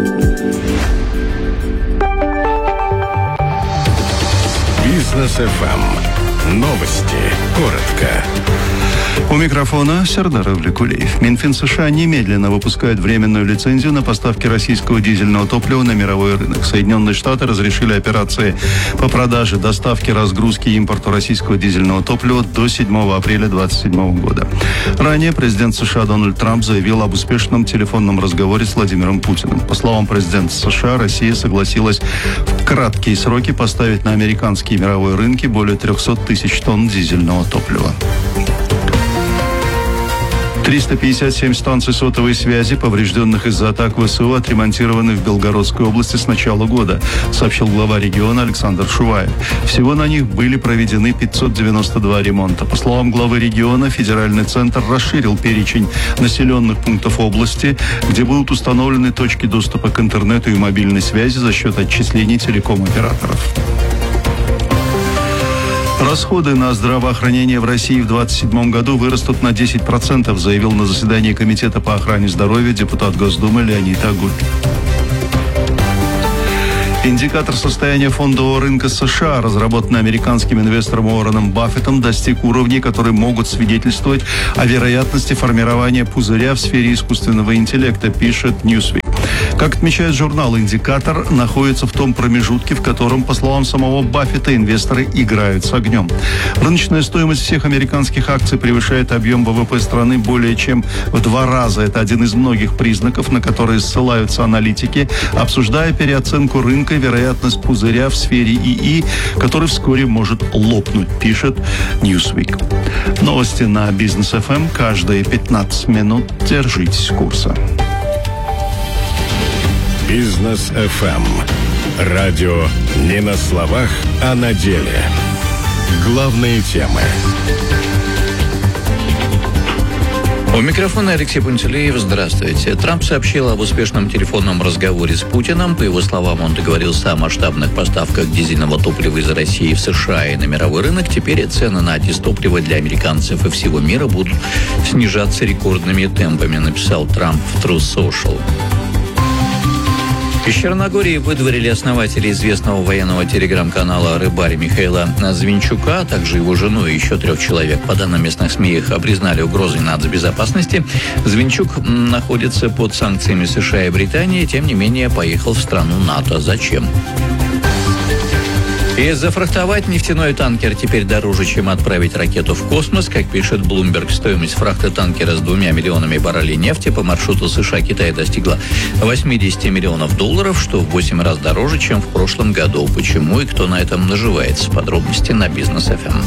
Бизнес ФМ. Новости. Коротко. У микрофона Сердар Авликулеев. Минфин США немедленно выпускает временную лицензию на поставки российского дизельного топлива на мировой рынок. Соединенные Штаты разрешили операции по продаже, доставке, разгрузке и импорту российского дизельного топлива до 7 апреля 2027 года. Ранее президент США Дональд Трамп заявил об успешном телефонном разговоре с Владимиром Путиным. По словам президента США, Россия согласилась в краткие сроки поставить на американские и мировые рынки более 300 тысяч тонн дизельного топлива. 357 станций сотовой связи, поврежденных из-за атак ВСУ, отремонтированы в Белгородской области с начала года, сообщил глава региона Александр Шуваев. Всего на них были проведены 592 ремонта. По словам главы региона, федеральный центр расширил перечень населенных пунктов области, где будут установлены точки доступа к интернету и мобильной связи за счет отчислений телеком-операторов. Расходы на здравоохранение в России в 2027 году вырастут на 10%, заявил на заседании Комитета по охране здоровья депутат Госдумы Леонид Агуль. Индикатор состояния фондового рынка США, разработанный американским инвестором Уорреном Баффетом, достиг уровней, которые могут свидетельствовать о вероятности формирования пузыря в сфере искусственного интеллекта, пишет Newsweek. Как отмечает журнал, индикатор находится в том промежутке, в котором, по словам самого Баффета, инвесторы играют с огнем. Рыночная стоимость всех американских акций превышает объем ВВП страны более чем в 2 раза. Это один из многих признаков, на которые ссылаются аналитики, обсуждая переоценку рынка и вероятность пузыря в сфере ИИ, который вскоре может лопнуть, пишет Newsweek. Новости на Бизнес ФМ каждые 15 минут. Держитесь курса. Бизнес ФМ. Радио не на словах, а на деле. Главные темы. У микрофона Алексей Пантелеев. Здравствуйте. Трамп сообщил об успешном телефонном разговоре с Путиным. По его словам, он договорился о масштабных поставках дизельного топлива из России в США и на мировой рынок. Теперь цены на дизтопливо для американцев и всего мира будут снижаться рекордными темпами, написал Трамп в Truth Social. Из Черногории выдворили основателя известного военного телеграм-канала «Рыбарь» Михаила Звинчука, а также его жену и еще 3 человек. По данным местных СМИ, их признали угрозой нацбезопасности. Звинчук находится под санкциями США и Британии, тем не менее поехал в страну НАТО. Зачем? И зафрахтовать нефтяной танкер теперь дороже, чем отправить ракету в космос. Как пишет Bloomberg, стоимость фрахта танкера с 2 миллионами баррелей нефти по маршруту США-Китай достигла $80 миллионов, что в 8 раз дороже, чем в прошлом году. Почему и кто на этом наживается? Подробности на Бизнес ФМ.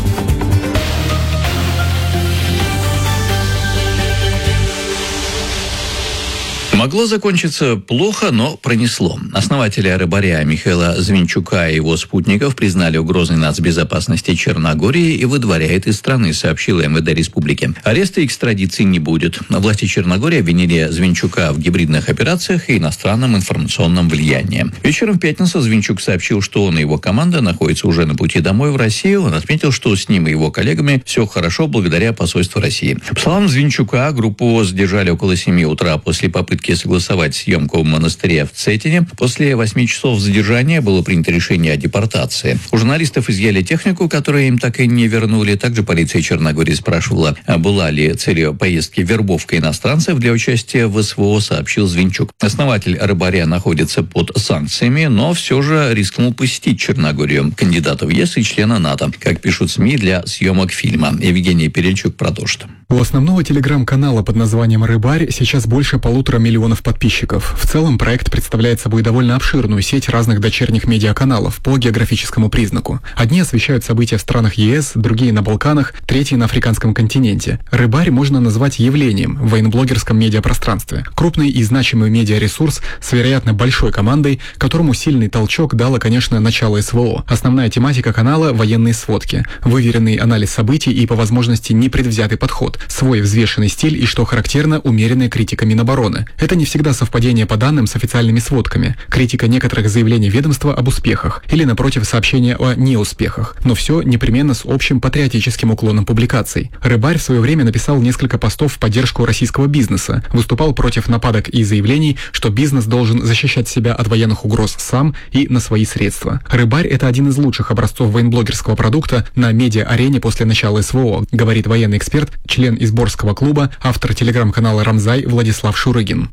Могло закончиться плохо, но пронесло. Основателя «Рыбаря» Михаила Звинчука и его спутников признали угрозой нацбезопасности Черногории и выдворяет из страны, сообщила МВД республики. Ареста и экстрадиции не будет. Власти Черногории обвинили Звинчука в гибридных операциях и иностранном информационном влиянии. Вечером в пятницу Звинчук сообщил, что он и его команда находятся уже на пути домой в Россию. Он отметил, что с ним и его коллегами все хорошо благодаря посольству России. По словам Звинчука, группу задержали около 7 утра после попытки согласовать съемку в монастыре в Цетине. После 8 часов задержания было принято решение о депортации. У журналистов изъяли технику, которую им так и не вернули. Также полиция Черногории спрашивала, была ли целью поездки вербовка иностранцев для участия в СВО, сообщил Звинчук. Основатель «Рыбаря» находится под санкциями, но все же рискнул посетить Черногорию. Кандидата в ЕС и члена НАТО, как пишут СМИ, для съемок фильма. Евгений Перельчук продолжит. У основного телеграм-канала под названием «Рыбарь» сейчас больше 1,5 миллиона подписчиков. В целом проект представляет собой довольно обширную сеть разных дочерних медиаканалов по географическому признаку. Одни освещают события в странах ЕС, другие на Балканах, третьи на африканском континенте. «Рыбарь» можно назвать явлением в военблогерском медиапространстве. Крупный и значимый медиаресурс с вероятно большой командой, которому сильный толчок дало, конечно, начало СВО. Основная тематика канала – военные сводки, выверенный анализ событий и, по возможности, непредвзятый подход, свой взвешенный стиль и, что характерно, умеренная критика Минобороны. Это не всегда совпадение по данным с официальными сводками, критика некоторых заявлений ведомства об успехах или, напротив, сообщения о неуспехах, но все непременно с общим патриотическим уклоном публикаций. «Рыбарь» в свое время написал несколько постов в поддержку российского бизнеса, выступал против нападок и заявлений, что бизнес должен защищать себя от военных угроз сам и на свои средства. «Рыбарь» — это один из лучших образцов военблогерского продукта на медиа-арене после начала СВО, говорит военный эксперт, член Изборского клуба, автор телеграм-канала «Рамзай» Владислав Шурыгин.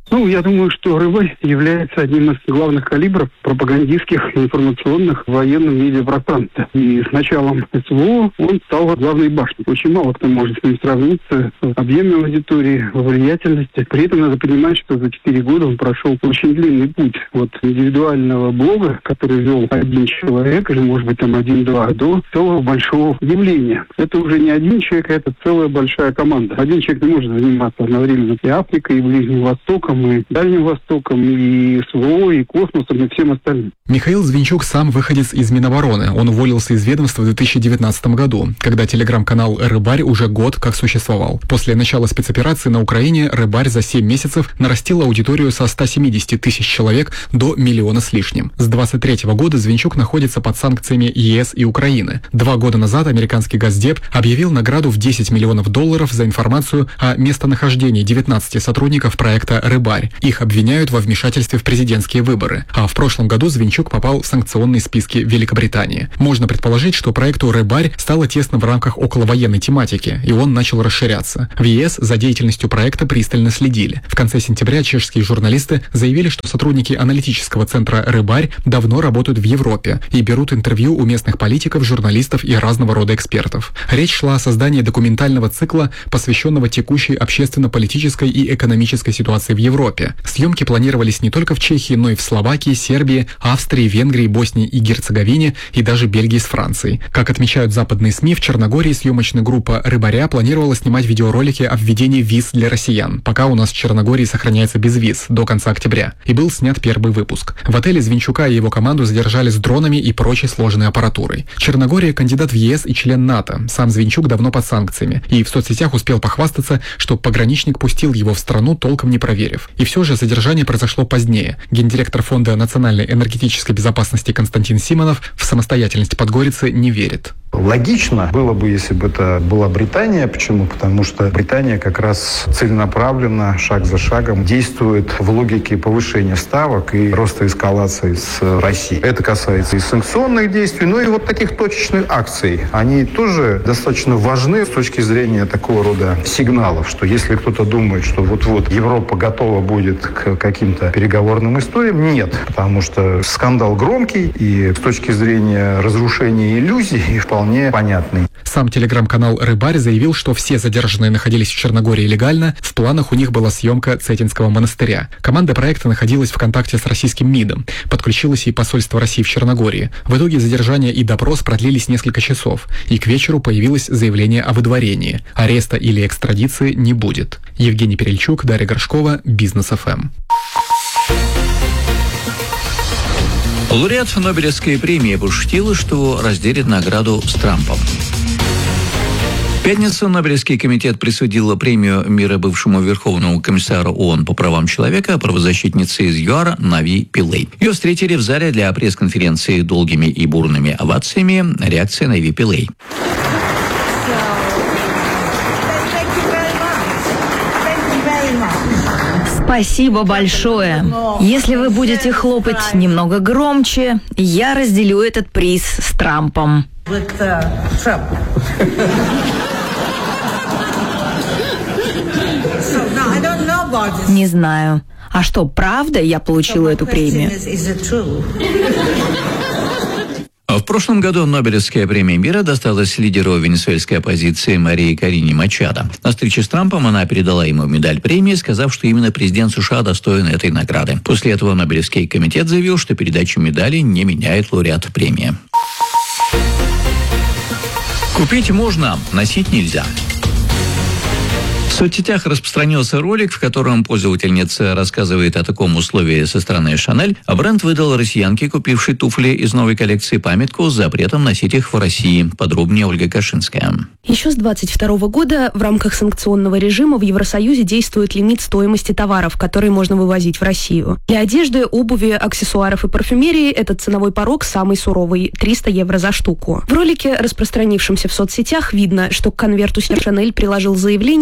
Я думаю, что «Рыбарь» является одним из главных калибров пропагандистских, информационных, военных медиапространств. И с началом СВО он стал главной башней. Очень мало кто может с ним сравниться в объеме аудитории, в влиятельности. При этом надо понимать, что за 4 года он прошел очень длинный путь от индивидуального блога, который вел один человек, или, может быть, там 1-2, до целого большого явления. Это уже не один человек, это целая большая команда. Один человек не может заниматься одновременно и Африкой, и Ближним Востоком, и Дальним Востоком, и СВО, и космосом, и всем остальным. Михаил Звинчук сам выходец из Минобороны. Он уволился из ведомства в 2019 году, когда телеграм-канал «Рыбарь» уже год как существовал. После начала спецоперации на Украине «Рыбарь» за 7 месяцев нарастил аудиторию со 170 тысяч человек до 1 миллиона с лишним. С 2023 года Звинчук находится под санкциями ЕС и Украины. 2 года назад американский Госдеп объявил награду в $10 миллионов за информацию о местонахождении 19 сотрудников проекта «Рыбарь». Их обвиняют во вмешательстве в президентские выборы. А в прошлом году Звинчук попал в санкционные списки Великобритании. Можно предположить, что проекту «Рыбарь» стало тесно в рамках околовоенной тематики, и он начал расширяться. В ЕС за деятельностью проекта пристально следили. В конце сентября чешские журналисты заявили, что сотрудники аналитического центра «Рыбарь» давно работают в Европе и берут интервью у местных политиков, журналистов и разного рода экспертов. Речь шла о создании документального цикла, посвященного текущей общественно-политической и экономической ситуации в Европе. Съемки планировались не только в Чехии, но и в Словакии, Сербии, Австрии, Венгрии, Боснии и Герцеговине и даже Бельгии с Францией. Как отмечают западные СМИ, в Черногории съемочная группа «Рыбаря» планировала снимать видеоролики о введении виз для россиян, пока у нас в Черногории сохраняется без виз до конца октября. И был снят первый выпуск. В отеле Звинчука и его команду задержали с дронами и прочей сложной аппаратурой. Черногория – кандидат в ЕС и член НАТО. Сам Звинчук давно под санкциями. И в соцсетях успел похвастаться, что пограничник пустил его в страну, толком не проверив. И все же задержание произошло позднее. Гендиректор Фонда национальной энергетической безопасности Константин Симонов в самостоятельность Подгорицы не верит. Логично было бы, если бы это была Британия. Почему? Потому что Британия как раз целенаправленно, шаг за шагом действует в логике повышения ставок и роста эскалации с Россией. Это касается и санкционных действий, но и вот таких точечных акций. Они тоже достаточно важны с точки зрения такого рода сигналов, что если кто-то думает, что вот-вот Европа готова будет к каким-то переговорным историям, нет. Потому что скандал громкий и с точки зрения разрушения иллюзий вполне понятный. Сам телеграм-канал «Рыбарь» заявил, что все задержанные находились в Черногории легально, в планах у них была съемка Цетинского монастыря. Команда проекта находилась в контакте с российским МИДом. Подключилось и посольство России в Черногории. В итоге задержание и допрос продлились несколько часов, и к вечеру появилось заявление о выдворении. Ареста или экстрадиции не будет. Евгений Перельчук, Дарья Горшкова, Бизнес ФМ. Лауреат Нобелевской премии пошутил, что разделит награду с Трампом. В пятницу Нобелевский комитет присудил премию мира бывшему Верховному комиссару ООН по правам человека, правозащитнице из ЮАР Нави Пиллей. Ее встретили в зале для пресс-конференции долгими и бурными овациями. Реакция Нави Пиллей. Спасибо большое. Если вы будете хлопать немного громче, я разделю этот приз с Трампом. Не знаю. А что, правда я получила эту премию? В прошлом году Нобелевская премия мира досталась лидеру венесуэльской оппозиции Марии Корине Мачадо. На встрече с Трампом она передала ему медаль премии, сказав, что именно президент США достоин этой награды. После этого Нобелевский комитет заявил, что передачу медали не меняет лауреат премии. Купить можно, носить нельзя. В соцсетях распространился ролик, в котором пользовательница рассказывает о таком условии со стороны Шанель, а бренд выдал россиянке, купившей туфли из новой коллекции, памятку с запретом носить их в России. Подробнее Ольга Кашинская. Еще с 2022 года в рамках санкционного режима в Евросоюзе действует лимит стоимости товаров, которые можно вывозить в Россию. Для одежды, обуви, аксессуаров и парфюмерии этот ценовой порог самый суровый – 300 евро за штуку. В ролике, распространившемся в соцсетях, видно, что к конверту Шанель приложил заявление, в котором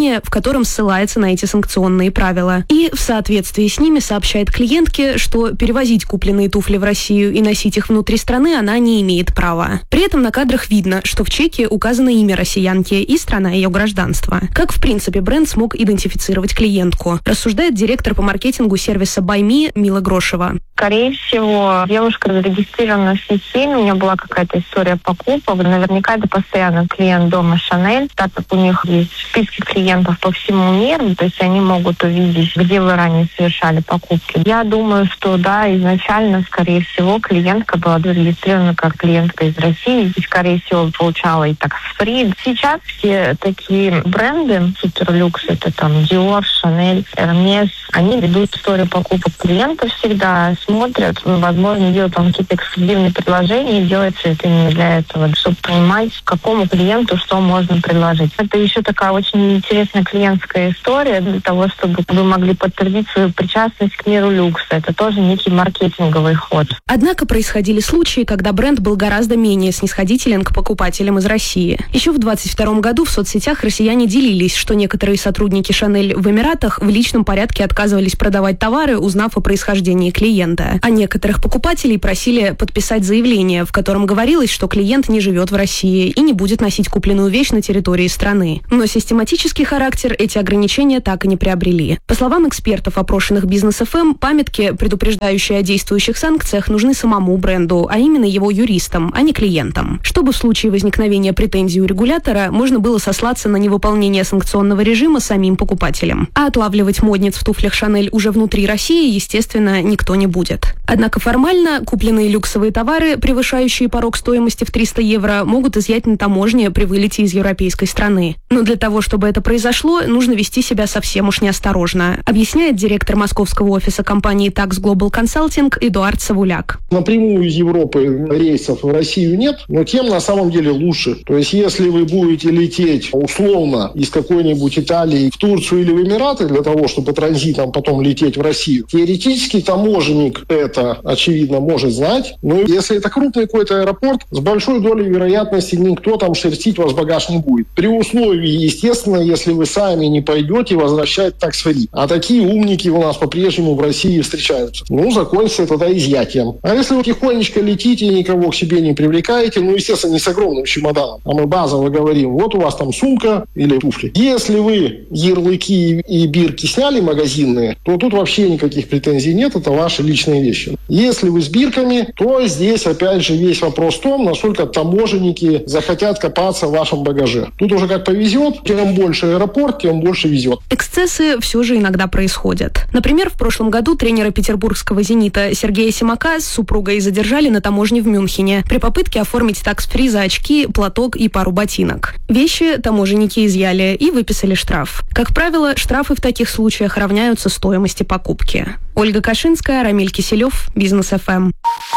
котором ссылается на эти санкционные правила. И в соответствии с ними сообщает клиентке, что перевозить купленные туфли в Россию и носить их внутри страны она не имеет права. При этом на кадрах видно, что в чеке указано имя россиянки и страна ее гражданства. Как, в принципе, бренд смог идентифицировать клиентку, рассуждает директор по маркетингу сервиса Buy Me Мила Грошева. Скорее всего, девушка зарегистрирована в системе, у нее была какая-то история покупок. Наверняка это постоянно клиент дома Шанель, так как у них есть списки клиентов по всему миру, то есть они могут увидеть, где вы ранее совершали покупки. Я думаю, что да, изначально, скорее всего, клиентка была зарегистрирована как клиентка из России и, скорее всего, получала и такс-фри. Сейчас все такие бренды, суперлюкс, это там Dior, Chanel, Hermes, они ведут историю покупок клиентов всегда, смотрят, возможно, делают там какие-то эксклюзивные предложения, и делается это именно для этого, чтобы понимать, какому клиенту что можно предложить. Это еще такая очень интересная клиентская история для того, чтобы вы могли подтвердить свою причастность к миру люкса. Это тоже некий маркетинговый ход. Однако происходили случаи, когда бренд был гораздо менее снисходителен к покупателям из России. Еще в 2022 году в соцсетях россияне делились, что некоторые сотрудники Шанель в Эмиратах в личном порядке отказывались продавать товары, узнав о происхождении клиента. А некоторых покупателей просили подписать заявление, в котором говорилось, что клиент не живет в России и не будет носить купленную вещь на территории страны. Но систематический характер эти ограничения так и не приобрели. По словам экспертов, опрошенных Бизнес ФМ, памятки, предупреждающие о действующих санкциях, нужны самому бренду, а именно его юристам, а не клиентам. Чтобы в случае возникновения претензий у регулятора можно было сослаться на невыполнение санкционного режима самим покупателям. А отлавливать модниц в туфлях Шанель уже внутри России, естественно, никто не будет. Однако формально купленные люксовые товары, превышающие порог стоимости в 300 евро, могут изъять на таможне при вылете из европейской страны. Но для того, чтобы это произошло, нужно вести себя совсем уж неосторожно, объясняет директор московского офиса компании Tax Global Consulting Эдуард Савуляк. Напрямую из Европы рейсов в Россию нет, но тем на самом деле лучше. То есть если вы будете лететь условно из какой-нибудь Италии в Турцию или в Эмираты для того, чтобы транзитом потом лететь в Россию, теоретически таможенник это, очевидно, может знать. Но если это крупный какой-то аэропорт, с большой долей вероятности никто там шерстить вас багаж не будет. При условии, естественно, если вы сами не пойдете возвращать такс-фри. А такие умники у нас по-прежнему в России встречаются. Закончится тогда изъятием. А если вы тихонечко летите и никого к себе не привлекаете, естественно, не с огромным чемоданом, а мы базово говорим, вот у вас там сумка или туфли. Если вы ярлыки и бирки сняли магазинные, то тут вообще никаких претензий нет, это ваши личные вещи. Если вы с бирками, то здесь опять же весь вопрос в том, насколько таможенники захотят копаться в вашем багаже. Тут уже как повезет, чем больше аэропорт, тем больше везет. Эксцессы все же иногда происходят. Например, в прошлом году тренера петербургского «Зенита» Сергея Симака с супругой задержали на таможне в Мюнхене при попытке оформить такс-фри за очки, платок и пару ботинок. Вещи таможенники изъяли и выписали штраф. Как правило, штрафы в таких случаях равняются стоимости покупки. Ольга Кашинская, Рамиль Киселев, Бизнес ФМ.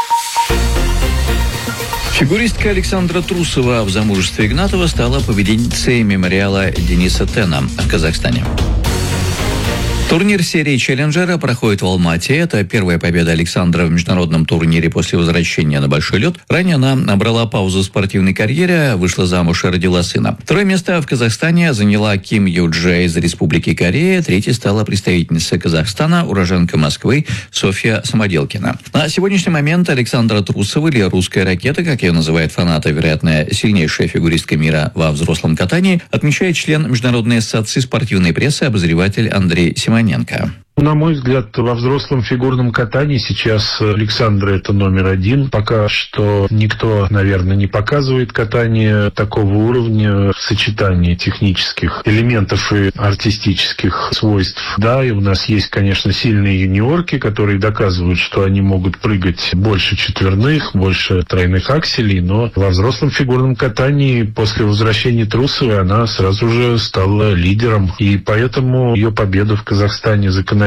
Фигуристка Александра Трусова в замужестве Игнатова стала победительницей мемориала Дениса Тена в Казахстане. Турнир серии «Челленджера» проходит в Алмате. Это первая победа Александра в международном турнире после возвращения на большой лед. Ранее она набрала паузу в спортивной карьере, вышла замуж и родила сына. Второе место в Казахстане заняла Ким Ю-Джа из Республики Корея. Третьей стала представительница Казахстана, уроженка Москвы Софья Самоделкина. На сегодняшний момент Александра Трусова, или «Русская ракета», как ее называют фанаты, вероятно, сильнейшая фигуристка мира во взрослом катании, отмечает член Международной ассоциации спортивной прессы, обозреватель Андрей Симоненко. На мой взгляд, во взрослом фигурном катании сейчас Александра это номер один. Пока что никто, наверное, не показывает катание такого уровня в сочетании технических элементов и артистических свойств. Да, и у нас есть, конечно, сильные юниорки, которые доказывают, что они могут прыгать больше четверных, больше тройных акселей, но во взрослом фигурном катании после возвращения Трусовой она сразу же стала лидером. И поэтому ее победа в Казахстане закономерна.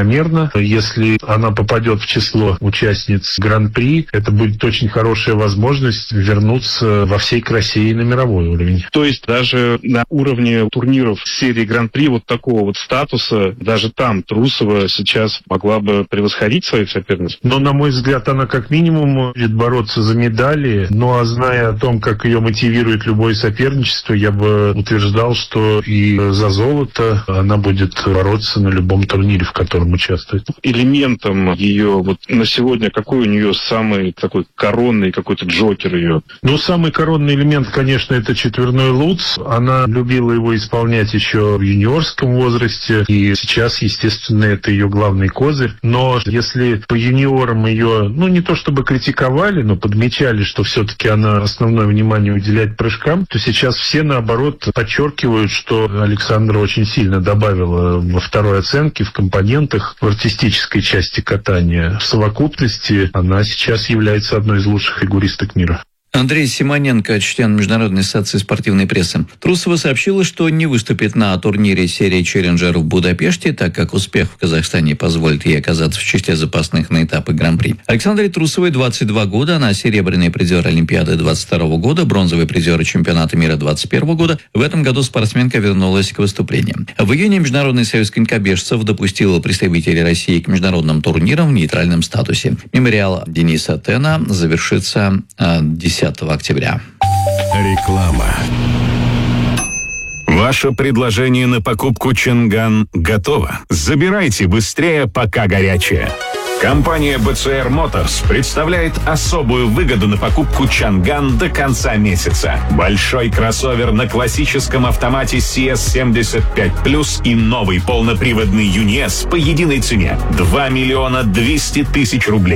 закономерно. Если она попадет в число участниц Гран-при, это будет очень хорошая возможность вернуться во всей красе и на мировой уровень. То есть даже на уровне турниров серии Гран-при вот такого вот статуса, даже там Трусова сейчас могла бы превосходить своих соперниц? Но, на мой взгляд, она как минимум будет бороться за медали. Ну, а зная о том, как ее мотивирует любое соперничество, я бы утверждал, что и за золото она будет бороться на любом турнире, в котором участвует. Элементом ее вот на сегодня, какой у нее самый такой коронный какой-то джокер ее? Ну, самый коронный элемент, конечно, это четверной луц. Она любила его исполнять еще в юниорском возрасте, и сейчас, естественно, это ее главный козырь. Но если по юниорам ее, ну, не то чтобы критиковали, но подмечали, что все-таки она основное внимание уделяет прыжкам, то сейчас все, наоборот, подчеркивают, что Александра очень сильно добавила во второй оценке, в компонентах, в артистической части катания. В совокупности она сейчас является одной из лучших фигуристок мира. Андрей Симоненко, член Международной ассоциации спортивной прессы. Трусова сообщила, что не выступит на турнире серии «Челленджер» в Будапеште, так как успех в Казахстане позволит ей оказаться в числе запасных на этапы Гран-при. Александре Трусовой 22 года, она серебряный призер Олимпиады 22 года, бронзовый призер чемпионата мира 21 года. В этом году спортсменка вернулась к выступлениям. В июне Международный союз конькобежцев допустил представителей России к международным турнирам в нейтральном статусе. Мемориал Дениса Тена завершится 10 октября. Реклама. Ваше предложение на покупку Чанган готово. Забирайте быстрее, пока горячее. Компания BCR Motors представляет особую выгоду на покупку Чанган до конца месяца. Большой кроссовер на классическом автомате CS75+, и новый полноприводный ЮНИЭС по единой цене – 2 200 000 рублей.